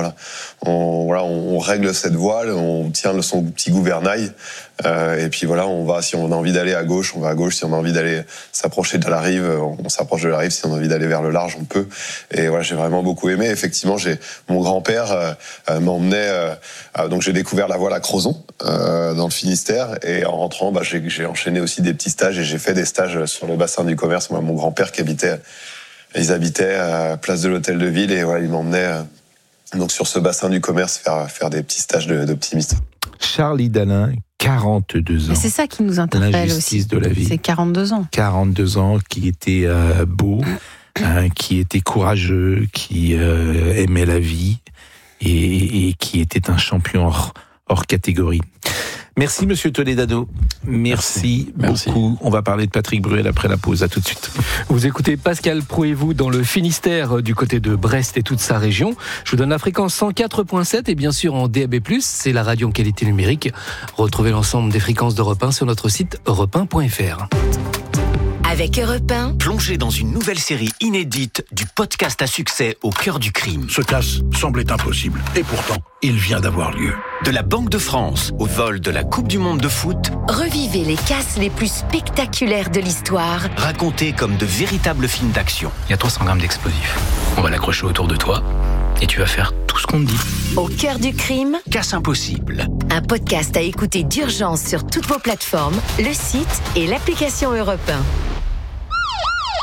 on règle cette voile, on tient son petit gouvernail, et puis voilà, on va, si on a envie d'aller à gauche, on va à gauche, si on a envie d'aller s'approcher de la rive, on s'approche de la rive, si on a envie d'aller vers le large, on peut, et voilà, j'ai vraiment beaucoup aimé. Effectivement, mon grand-père m'emmenait, donc j'ai découvert la voile à Crozon, dans le Finistère, et en rentrant, j'ai enchaîné aussi des petits stages, et j'ai fait des stages sur le bassin du commerce. Moi, mon grand-père ils habitaient à Place de l'Hôtel de Ville, et voilà, il m'emmenait donc sur ce bassin du commerce faire des petits stages d'optimistes. Charlie Dalin, 42 ans. Et c'est ça qui nous interpelle L'injustice aussi. De la vie. C'est 42 ans. 42 ans, qui était beau, qui était courageux, qui aimait la vie et qui était un champion hors catégorie. Merci Monsieur Toledano. Merci beaucoup. On va parler de Patrick Bruel après la pause. À tout de suite. Vous écoutez Pascal Praud et vous dans le Finistère, du côté de Brest et toute sa région. Je vous donne la fréquence 104.7 et bien sûr en DAB+, c'est la radio en qualité numérique. Retrouvez l'ensemble des fréquences d'Europe 1 sur notre site europe1.fr. Avec Europe 1, plongez dans une nouvelle série inédite du podcast à succès Au cœur du crime. Ce casse semblait impossible, et pourtant, il vient d'avoir lieu. De la Banque de France au vol de la Coupe du Monde de foot, revivez les casses les plus spectaculaires de l'histoire, racontés comme de véritables films d'action. Il y a 300 grammes d'explosifs. On va l'accrocher autour de toi et tu vas faire tout ce qu'on te dit. Au cœur du crime, Casse impossible. Un podcast à écouter d'urgence sur toutes vos plateformes, le site et l'application Europe 1.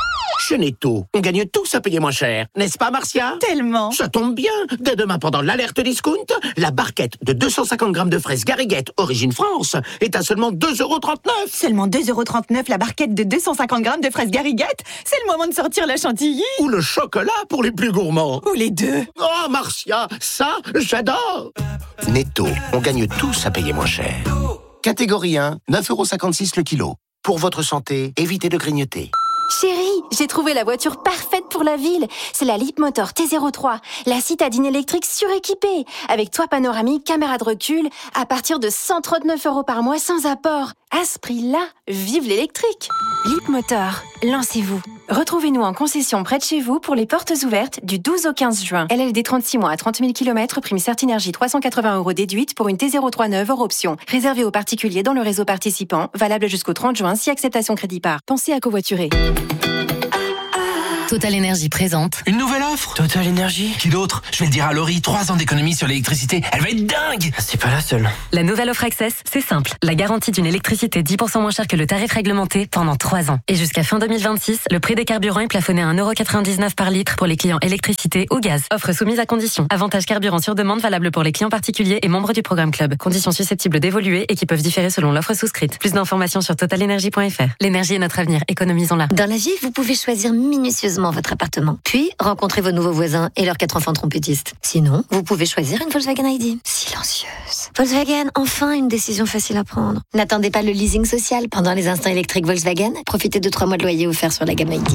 Chez Netto, on gagne tous à payer moins cher. N'est-ce pas, Marcia? Tellement. Ça tombe bien. Dès demain, pendant l'alerte discount, la barquette de 250 grammes de fraises Garriguette, origine France, est à seulement 2,39 €. Seulement 2,39 € la barquette de 250 grammes de fraises Garriguette. C'est le moment de sortir la chantilly. Ou le chocolat pour les plus gourmands. Ou les deux. Oh, Marcia, ça, j'adore. Netto, on gagne tous à payer moins cher. Catégorie 1, 9,56 € le kilo. Pour votre santé, évitez de grignoter. Chérie, j'ai trouvé la voiture parfaite pour la ville. C'est la Leapmotor T03, la citadine électrique suréquipée, avec toit panoramique, caméra de recul, à partir de 139 € par mois sans apport. À ce prix-là, vive l'électrique. Leapmotor, lancez-vous. Retrouvez-nous en concession près de chez vous pour les portes ouvertes du 12 au 15 juin. LLD 36 mois à 30 000 km, prime Certinergie 380 € déduite pour une T03 neuve hors option. Réservé aux particuliers dans le réseau participant, valable jusqu'au 30 juin si acceptation crédit par. Pensez à covoiturer. Total Énergie présente. Une nouvelle offre? Total Énergie? Qui d'autre? Je vais le dire à Laurie, 3 ans d'économie sur l'électricité. Elle va être dingue! C'est pas la seule. La nouvelle offre Access, c'est simple. La garantie d'une électricité 10% moins chère que le tarif réglementé pendant 3 ans. Et jusqu'à fin 2026, le prix des carburants est plafonné à 1,99 € par litre pour les clients électricité ou gaz. Offre soumise à conditions. Avantage carburant sur demande valable pour les clients particuliers et membres du programme Club. Conditions susceptibles d'évoluer et qui peuvent différer selon l'offre souscrite. Plus d'informations sur totalenergie.fr. L'énergie est notre avenir, économisons-la. Dans la vie, vous pouvez choisir minutieusement votre appartement. Puis, rencontrez vos nouveaux voisins et leurs 4 enfants trompettistes. Sinon, vous pouvez choisir une Volkswagen ID. Silencieuse. Volkswagen, enfin une décision facile à prendre. N'attendez pas le leasing social pendant les instants électriques Volkswagen. Profitez de 3 mois de loyer offerts sur la gamme ID.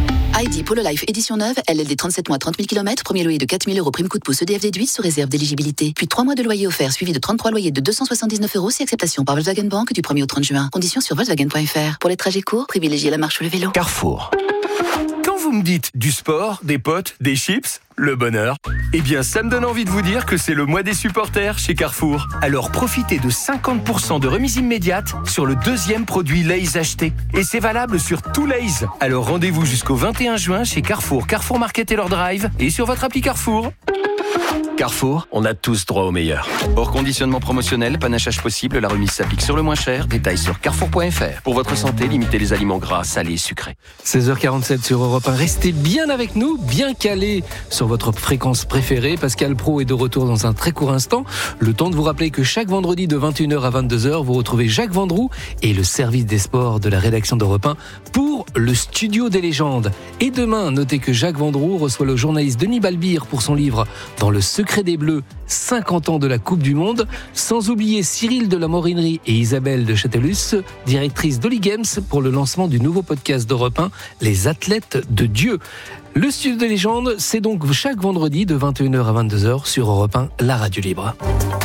ID Polo Life édition neuve, LLD 37 mois 30 000 km, premier loyer de 4 000 € prime coup de pouce EDF déduite sous réserve d'éligibilité. Puis 3 mois de loyer offert suivi de 33 loyers de 279 € si acceptation par Volkswagen Bank du 1er au 30 juin. Conditions sur Volkswagen.fr. Pour les trajets courts, privilégiez la marche ou le vélo. Carrefour. Quand vous me dites du sport, des potes, des chips, le bonheur, eh bien ça me donne envie de vous dire que c'est le mois des supporters chez Carrefour. Alors profitez de 50% de remise immédiate sur le 2e produit Lay's acheté. Et c'est valable sur tout Lay's. Alors rendez-vous jusqu'au 21 juin chez Carrefour, Carrefour Market et leur drive et sur votre appli Carrefour. Carrefour, on a tous droit au meilleur. Hors conditionnement promotionnel, panachage possible, la remise s'applique sur le moins cher. Détails sur carrefour.fr. Pour votre santé, limitez les aliments gras, salés, sucrés. 16h47 sur Europe 1. Restez bien avec nous, bien calés sur votre fréquence préférée. Pascal Praud est de retour dans un très court instant. Le temps de vous rappeler que chaque vendredi de 21h à 22h, vous retrouvez Jacques Vendroux et le service des sports de la rédaction d'Europe 1 pour le Studio des légendes. Et demain, notez que Jacques Vendroux reçoit le journaliste Denis Balbir pour son livre Dans le secret des Bleus, 50 ans de la Coupe du Monde, sans oublier Cyril de la Morinerie et Isabelle de Châtelus, directrice d'Oli Games, pour le lancement du nouveau podcast d'Europe 1, Les athlètes de Dieu. Le Studio des légendes, c'est donc chaque vendredi de 21h à 22h sur Europe 1, la radio libre.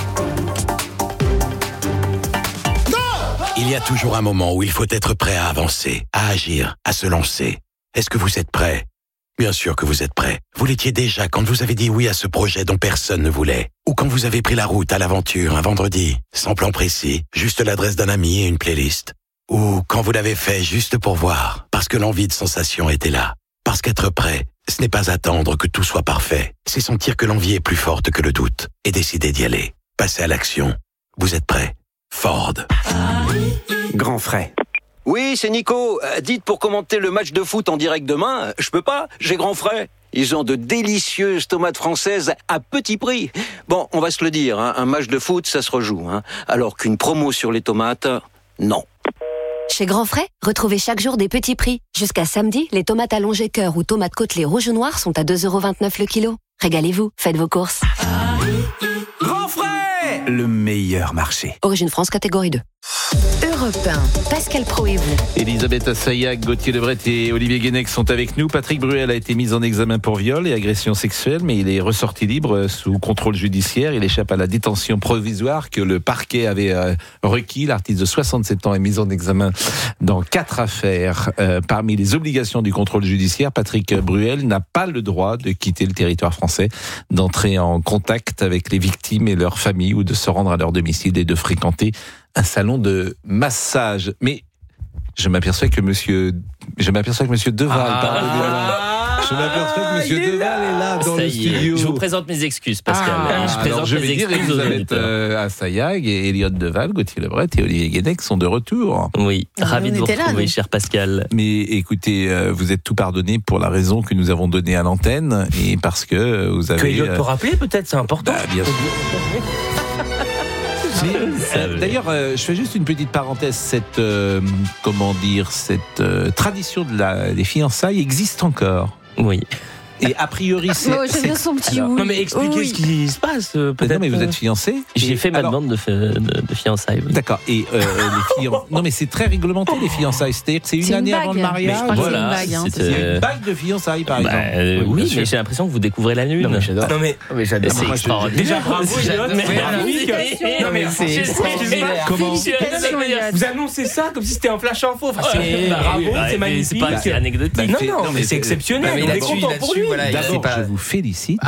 Il y a toujours un moment où il faut être prêt à avancer, à agir, à se lancer. Est-ce que vous êtes prêt ? Bien sûr que vous êtes prêt. Vous l'étiez déjà quand vous avez dit oui à ce projet dont personne ne voulait. Ou quand vous avez pris la route à l'aventure un vendredi, sans plan précis, juste l'adresse d'un ami et une playlist. Ou quand vous l'avez fait juste pour voir, parce que l'envie de sensation était là. Parce qu'être prêt, ce n'est pas attendre que tout soit parfait. C'est sentir que l'envie est plus forte que le doute et décider d'y aller. Passer à l'action. Vous êtes prêt ? Ford. Grand frais. Oui, c'est Nico. Dites pour commenter le match de foot en direct demain, je peux pas, j'ai grand frais. Ils ont de délicieuses tomates françaises à petit prix. Bon, on va se le dire, hein, un match de foot, ça se rejoue. Hein, alors qu'une promo sur les tomates, non. Chez Grand Frais, retrouvez chaque jour des petits prix. Jusqu'à samedi, les tomates allongées cœur ou tomates côtelées rouge ou noir sont à 2,29 € le kilo. Régalez-vous, faites vos courses. Grand frais ! Le meilleur marché. Origine France, catégorie 2. Europe 1, Pascal Praud et vous. Elisabeth Assayag, Gauthier Lebret et Olivier Guénec sont avec nous. Patrick Bruel a été mis en examen pour viol et agression sexuelle, mais il est ressorti libre sous contrôle judiciaire. Il échappe à la détention provisoire que le parquet avait requis. L'artiste de 67 ans est mis en examen dans 4 affaires. Parmi les obligations du contrôle judiciaire, Patrick Bruel n'a pas le droit de quitter le territoire français, d'entrer en contact avec les victimes et leurs familles ou de se rendre à leur domicile et de fréquenter un salon de massage. Mais je m'aperçois que monsieur Deval, pardonnez-moi. Je m'aperçois que Monsieur Deval est là dans le studio. Je vous présente mes excuses, Pascal. Je vais dire Elisabeth Assayag et Elliot Deval, Gauthier Lebret et Olivier Guénec sont de retour. Oui, ravi de vous retrouver, cher Pascal. Mais écoutez, vous êtes tout pardonné pour la raison que nous avons donnée à l'antenne et parce que vous avez... Que Elliot peut rappeler peut-être, c'est important. Bien sûr. D'ailleurs, je fais juste une petite parenthèse. Cette tradition des fiançailles existe encore. Oui. Et a priori, c'est. Oh, j'aime bien son petit oui. Non, mais expliquez ce qui se passe. Peut-être. Non, mais vous êtes fiancé. J'ai fait ma demande de fiançailles. Oui. D'accord. Et les non, mais c'est très réglementé les fiançailles. C'est-à-dire que c'est une année avant le mariage. Voilà. C'est une bague de fiançailles, par exemple. Oui, mais j'ai l'impression que vous découvrez la lune. Non, mais j'adore. Non, mais j'adore. C'est extraordinaire. Déjà, bravo. Non, mais c'est extraordinaire. Comment vous annoncez ça comme si c'était un flash info. Bravo, c'est magnifique. C'est anecdotique. Non, mais c'est exceptionnel. On est content pour lui. D'abord, je vous félicite.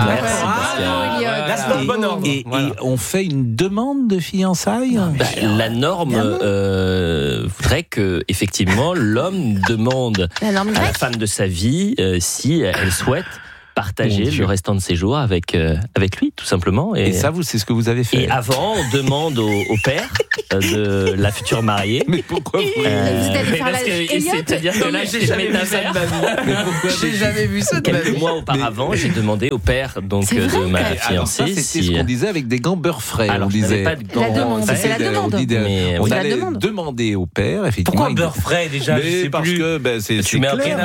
Merci. Et on fait une demande de fiançailles. La norme voudrait que, effectivement, l'homme demande à la femme de sa vie si elle souhaite partager le restant de ses jours avec lui, tout simplement. Et ça, c'est ce que vous avez fait. Et avant, on demande au père de la future mariée. Mais pourquoi vous c'est-à-dire que là, j'ai jamais vu ça de ma vie. J'ai jamais vu ça de ma vie. Quelques mois auparavant, j'ai demandé au père de ma fiancée. C'était ce qu'on disait avec des gants beurre frais. Alors, on disait pas de gants. C'est la demande. On allait demander au père, effectivement. Pourquoi beurre frais déjà? Parce que c'est tu mets un peu de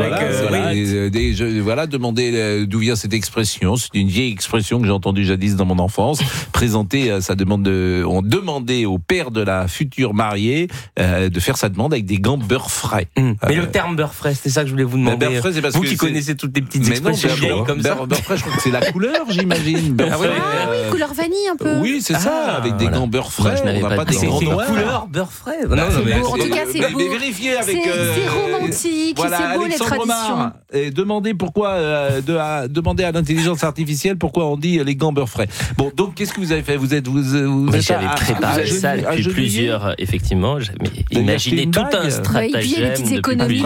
beurre. Voilà, demander d'où vient cette expression. C'est une vieille expression que j'ai entendue jadis dans mon enfance. Présenter sa demande on demandait au père de la future mariée de faire sa demande avec des gants beurre frais. Mais le terme beurre frais, c'est ça que je voulais vous demander. Beurre frais, c'est parce vous que qui connaissez toutes les petites expressions comme ça. Beurre frais, je crois que c'est la couleur, j'imagine. Ah oui, couleur vanille un peu. Oui, c'est ça, avec des gants beurre frais. On n'a pas des gants noirs. Couleur beurre frais. En tout cas, c'est beau. Mais vérifiez avec. C'est romantique, c'est beau les traditions. Et demandez pourquoi demander à l'intelligence artificielle pourquoi on dit les gants beurre frais. Bon, donc qu'est-ce que vous avez fait? J'avais préparé ça depuis plusieurs, effectivement. J'avais imaginé tout un stratagème. Et puis il y a des petites économies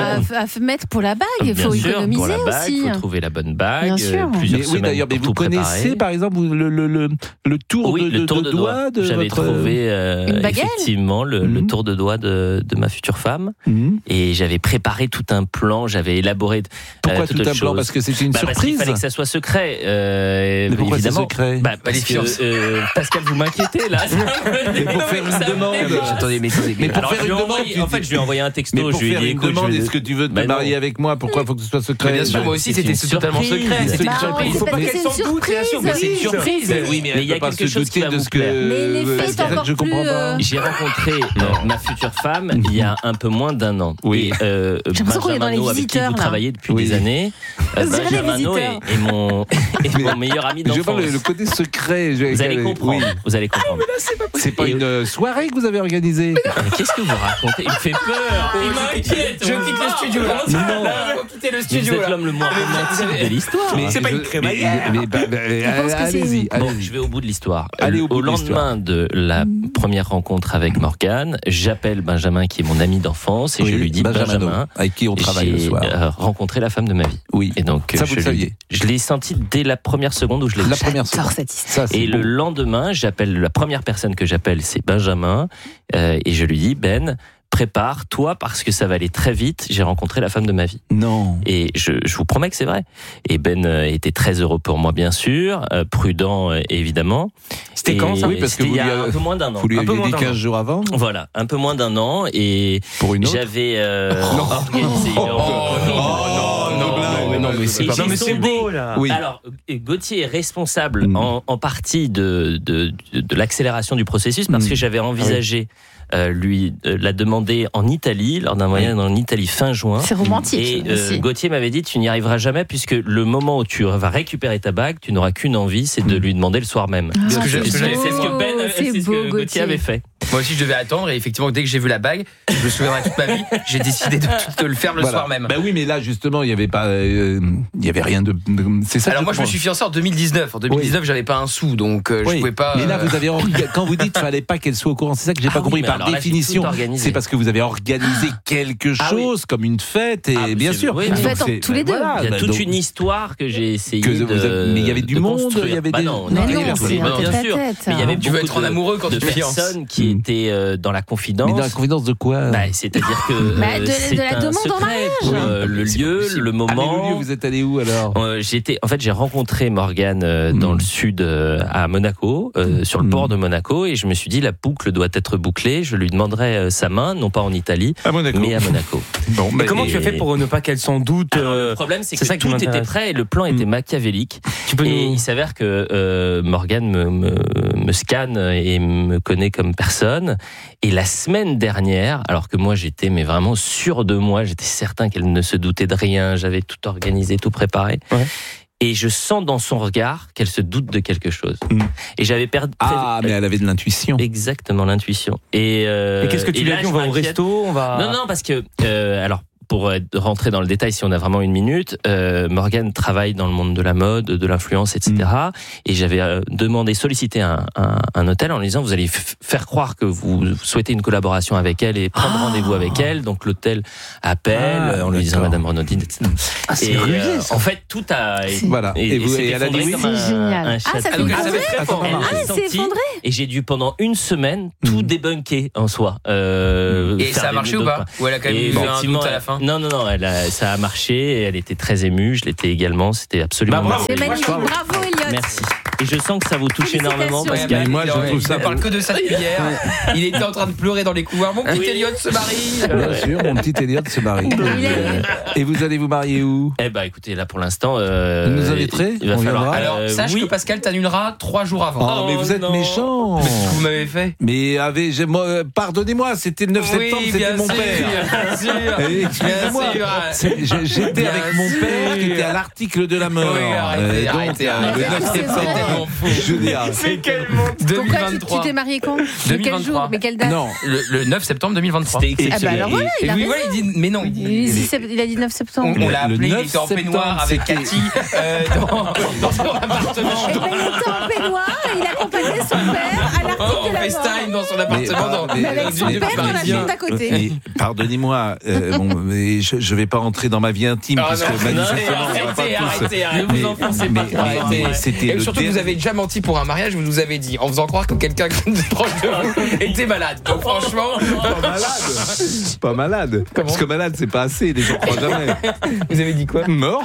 à mettre pour la bague. Il faut économiser pour la bague, aussi. Il faut trouver la bonne bague. Bien sûr. Plusieurs semaines d'ailleurs, mais vous connaissez par exemple le tour de doigt de J'avais trouvé effectivement le tour de doigt de ma future femme et j'avais préparé tout un plan. J'avais élaboré. Pourquoi tout un plan? Parce que c'était une surprise. Parce qu'il fallait que ça soit secret. Mais pourquoi c'est secret? Parce que Pascal, vous m'inquiétez là. Mais pour faire une demande. Attendez, mais pour faire une demande, en fait, je lui ai envoyé un texto. Mais pour faire une demande, est-ce que tu veux te marier avec moi? Pourquoi faut que ce soit secret? Bien sûr, moi aussi, c'était totalement secret. C'était une surprise. Il faut pas qu'elle s'en doute, bien sûr. Mais c'est une surprise. Oui, mais il y a quelque chose qui va vous plaire. Mais l'effet est encore plus. J'ai rencontré ma future femme il y a un peu moins d'un an. Oui. Benjamin Manot, avec qui vous travaillez depuis des années. Benjamin Manot est mon meilleur ami d'enfance. Je parle le côté secret. Vous allez comprendre. Vous allez comprendre. C'est pas une soirée que vous avez organisée. Qu'est-ce que vous racontez? Il me fait peur. Il m'inquiète. Je quitte le studio. Non. Faut quitter le studio. Vous êtes l'homme le moins romantique de l'histoire. Mais c'est pas une crémaillère. Allez-y. Bon, je vais au bout de l'histoire. Allez au lendemain de la première rencontre avec Morgane, j'appelle Benjamin qui est mon ami d'enfance et je lui dis Benjamin, avec qui on travaille le soir. J'ai rencontré la femme de ma vie. Oui. Et donc ça vous le saviez. Je l'ai senti dès la première seconde où je l'ai vu. La première seconde. Et le lendemain, j'appelle la première personne que j'appelle, c'est Benjamin, et je lui dis prépare-toi parce que ça va aller très vite. J'ai rencontré la femme de ma vie. Non. Et je vous promets que c'est vrai. Et Ben était très heureux pour moi, bien sûr, prudent évidemment. C'était quand ça? Oui, parce que il y a un peu moins d'un an. Vous lui avez dit 15 jours avant. Voilà, un peu moins d'un an. Et pour une autre, j'avais organisé. Non, mais c'est beau là. Oui. Alors, Gauthier est responsable en partie de l'accélération du processus parce que j'avais envisagé lui la demander en Italie, lors d'un voyage en Italie fin juin. C'est romantique. Et Gauthier m'avait dit tu n'y arriveras jamais puisque le moment où tu vas récupérer ta bague, tu n'auras qu'une envie, c'est de lui demander le soir même. C'est ce que Gauthier avait fait. Moi aussi, je devais attendre et effectivement, dès que j'ai vu la bague, je me souviendrai toute ma vie, j'ai décidé de le faire le soir même. Bah oui, mais là, justement, il y avait pas, il y avait rien de. C'est ça. Alors moi, je me suis fiancé en 2019. En 2019, j'avais pas un sou, donc je pouvais pas. Mais là, vous avez quand vous dites fallait pas qu'elle soit au courant, c'est ça que j'ai pas compris. Par définition, c'est parce que vous avez organisé quelque chose comme une fête et bien sûr. Une fête entre tous les deux. Il y a toute une histoire que j'ai essayé mais il y avait du monde, il y avait des. Non, bien sûr. Mais il y avait tu veux être en amoureux quand de tu fiances. personnes qui étaient dans la confidence. Mais dans la confidence de quoi? C'est-à-dire que de la demande en mariage. Le lieu, le moment. Le lieu, vous êtes allé où alors? J'ai rencontré Morgane dans le sud à Monaco, sur le port de Monaco, et je me suis dit la boucle doit être bouclée. Je lui demanderai sa main, non pas en Italie, mais à Monaco. Bon, mais comment tu as fait pour ne pas qu'elle s'en doute? Le problème, c'est que tout était prêt et le plan était machiavélique. Il s'avère que Morgane me scanne et me connaît comme personne. Et la semaine dernière, alors que moi j'étais vraiment sûr de moi, j'étais certain qu'elle ne se doutait de rien, j'avais tout organisé, tout préparé. Ouais. Et je sens dans son regard qu'elle se doute de quelque chose. Et j'avais perdu. Mais elle avait de l'intuition. Exactement, l'intuition. Et qu'est-ce que tu lui as dit? On va au resto, Non, parce que alors. Pour rentrer dans le détail, si on a vraiment une minute, Morgane travaille dans le monde de la mode, de l'influence, etc. Et j'avais sollicité un hôtel en lui disant vous allez faire croire que vous souhaitez une collaboration avec elle et prendre rendez-vous avec elle. Donc l'hôtel appelle en lui disant Madame Renaudine, etc. C'est rusé, ça. En fait, tout a. Voilà. Et elle a dit oui. C'est génial. Ça s'est effondré. Et j'ai dû pendant une semaine tout débunker en soi. Et ça a marché ou pas? Ou elle a quand même eu un doute à la fin? Non, ça a marché et elle était très émue, je l'étais également, c'était absolument magnifique. C'est magnifique, bravo Elliot. Merci. Et je sens que ça vous touche énormément parce que moi je trouve ça. Il ne parle que de ça depuis hier. Il était en train de pleurer dans les couloirs. Mon petit Elliot se marie. Bien sûr, mon petit Elliot se marie. Et vous allez vous marier où? Écoutez, là pour l'instant. Vous nous inviterez? Il va falloir. Alors sache que Pascal t'annulera 3 jours avant. Oh, mais vous êtes méchant. Qu'est-ce que vous m'avez fait? Mais pardonnez-moi, c'était le 9 septembre, c'était mon père. Bien sûr. Excusez-moi. J'étais avec mon père qui était à l'article de la mort. Arrêtez. Le 9 septembre. C'est quel monde? 2023. Tu t'es marié quand? 2023. Quel jour? Mais quelle date? Non, le 9 septembre 2023. C'était exceptionnel. Alors voilà, il a raison. Il dit, mais non. Il a dit 9 septembre. On l'a appelé, il était en peignoir avec Cathy dans son appartement. Il était en peignoir et il accompagnait son père à l'article de la mort. FaceTime dans son appartement. Avec son père dans la chambre d'à côté. Mais pardonnez-moi, mais je vais pas entrer dans ma vie intime puisque manifestement on va pas tous. Arrêtez, ne vous enfoncez pas. Et surtout, vous avez déjà menti pour un mariage, vous nous avez dit, en faisant croire que quelqu'un proche de vous était malade. Donc franchement, pas malade. Parce que malade, c'est pas assez, les gens croient jamais. Vous avez dit quoi? Mort.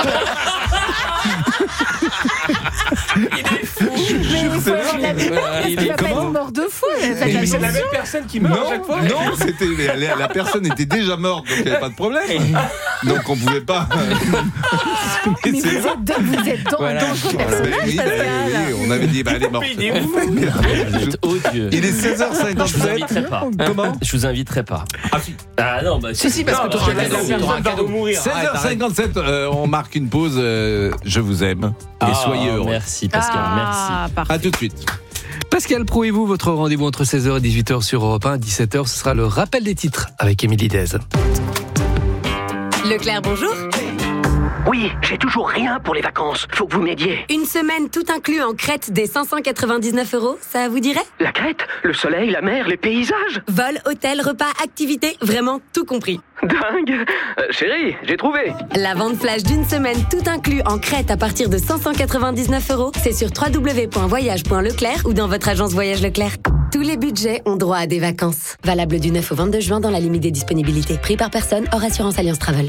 Il est fou. Il va pas être mort 2 fois. Mais c'est la même personne qui meurt à chaque fois. Non, la personne était déjà morte, donc il n'y avait pas de problème. Donc on pouvait pas. Mais vous êtes dangereux personnage, Pascal. On avait dit, elle est morte. Il est odieux. Il est 16h57. Je vous inviterai pas. Comment? Je vous inviterai pas. Ah non, si, parce que tu auras un cadeau. 16h57, on marque une pause. Je vous aime. Et soyez heureux. Merci Pascal, merci. À tout de suite. Pascal Pro et vous, votre rendez-vous entre 16h et 18h sur Europe 1. 17h, ce sera le rappel des titres avec Émilie Dez. Leclerc, bonjour. Oui, j'ai toujours rien pour les vacances. Faut que vous m'aidiez. Une semaine tout inclus en Crète dès 599 €, ça vous dirait? La Crète, le soleil, la mer, les paysages. Vol, hôtel, repas, activités, vraiment tout compris. Dingue. Chérie, j'ai trouvé. La vente flash d'une semaine tout inclus en Crète à partir de 599 €, c'est sur www.voyage.leclerc ou dans votre agence Voyage Leclerc. Tous les budgets ont droit à des vacances. Valable du 9 au 22 juin dans la limite des disponibilités. Prix par personne, hors assurance Alliance Travel.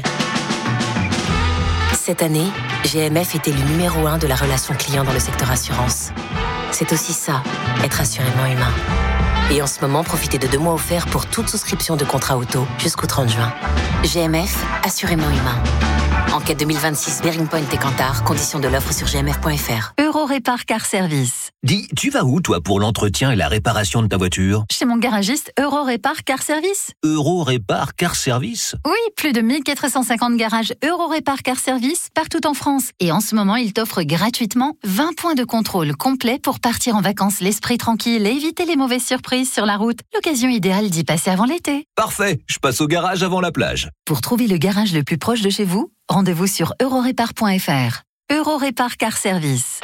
Cette année, GMF est élu numéro 1 de la relation client dans le secteur assurance. C'est aussi ça, être assurément humain. Et en ce moment, profitez de 2 mois offerts pour toute souscription de contrat auto jusqu'au 30 juin. GMF, assurément humain. Enquête 2026, Bearing Point et Kantar. Conditions de l'offre sur gmf.fr. Eurorépar Car Service. Dis, tu vas où, toi, pour l'entretien et la réparation de ta voiture ? Chez mon garagiste Eurorépar Car Service. Eurorépar Car Service ? Oui, plus de 1450 garages Eurorépar Car Service partout en France. Et en ce moment, il t'offre gratuitement 20 points de contrôle complet pour partir en vacances l'esprit tranquille et éviter les mauvaises surprises sur la route. L'occasion idéale d'y passer avant l'été. Parfait, je passe au garage avant la plage. Pour trouver le garage le plus proche de chez vous, rendez-vous sur eurorépar.fr. Eurorépar Car Service.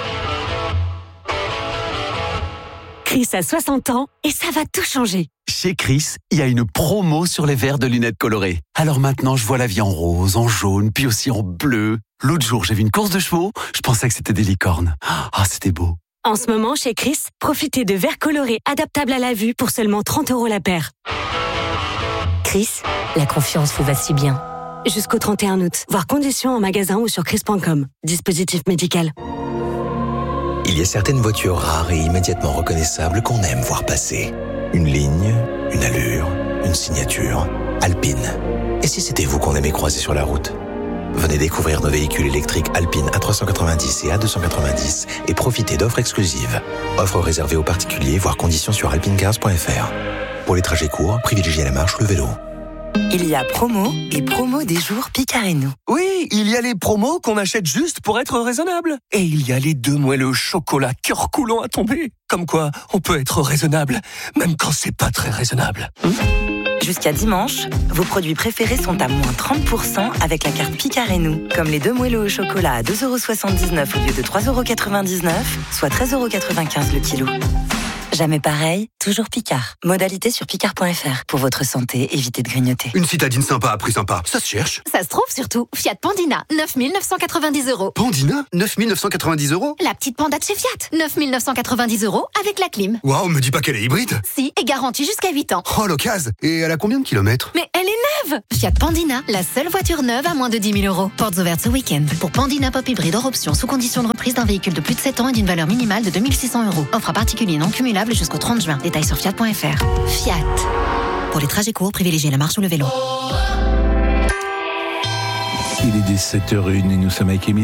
Chris a 60 ans et ça va tout changer. Chez Chris, il y a une promo sur les verres de lunettes colorées. Alors maintenant, je vois la vie en rose, en jaune, puis aussi en bleu. L'autre jour, j'ai vu une course de chevaux, je pensais que c'était des licornes. Ah, c'était beau. En ce moment, chez Chris, profitez de verres colorés adaptables à la vue pour seulement 30 € la paire. Chris, la confiance vous va si bien. Jusqu'au 31 août. Voir conditions en magasin ou sur chris.com. Dispositif médical. Il y a certaines voitures rares et immédiatement reconnaissables qu'on aime voir passer. Une ligne, une allure, une signature. Alpine. Et si c'était vous qu'on aimait croiser sur la route ? Venez découvrir nos véhicules électriques Alpine A390 et A290 et profitez d'offres exclusives. Offres réservées aux particuliers, voire conditions sur alpinecars.fr. Pour les trajets courts, privilégiez la marche ou le vélo. Il y a promo et promo des jours Picard et nous. Oui, il y a les promos qu'on achète juste pour être raisonnable. Et il y a les 2 moelleux au chocolat cœur coulant à tomber. Comme quoi, on peut être raisonnable, même quand c'est pas très raisonnable. Jusqu'à dimanche, vos produits préférés sont à moins 30% avec la carte Picard et nous. Comme les 2 moelleux au chocolat à 2,79 € au lieu de 3,99 €, soit 13,95 € le kilo. Jamais pareil, toujours Picard. Modalité sur picard.fr. Pour votre santé, évitez de grignoter. Une citadine sympa à prix sympa, ça se cherche. Ça se trouve surtout. Fiat Pandina, 9 990 €. Pandina, 9 990 €. La petite panda de chez Fiat, 9 990 € avec la clim. Waouh, me dis pas qu'elle est hybride. Si, et garantie jusqu'à 8 ans. Oh, l'occasion. Et elle a combien de kilomètres? Mais elle est neuve. Fiat Pandina, la seule voiture neuve à moins de 10 000 €. Portes ouvertes ce week-end. Pour Pandina Pop Hybride hors option, sous condition de reprise d'un véhicule de plus de 7 ans et d'une valeur minimale de 2 600 €. Offre à particulier non cumulable jusqu'au 30 juin. Détails sur fiat.fr. Fiat. Pour les trajets courts, privilégiez la marche ou le vélo. Il est 17h01 et nous sommes avec Émilie.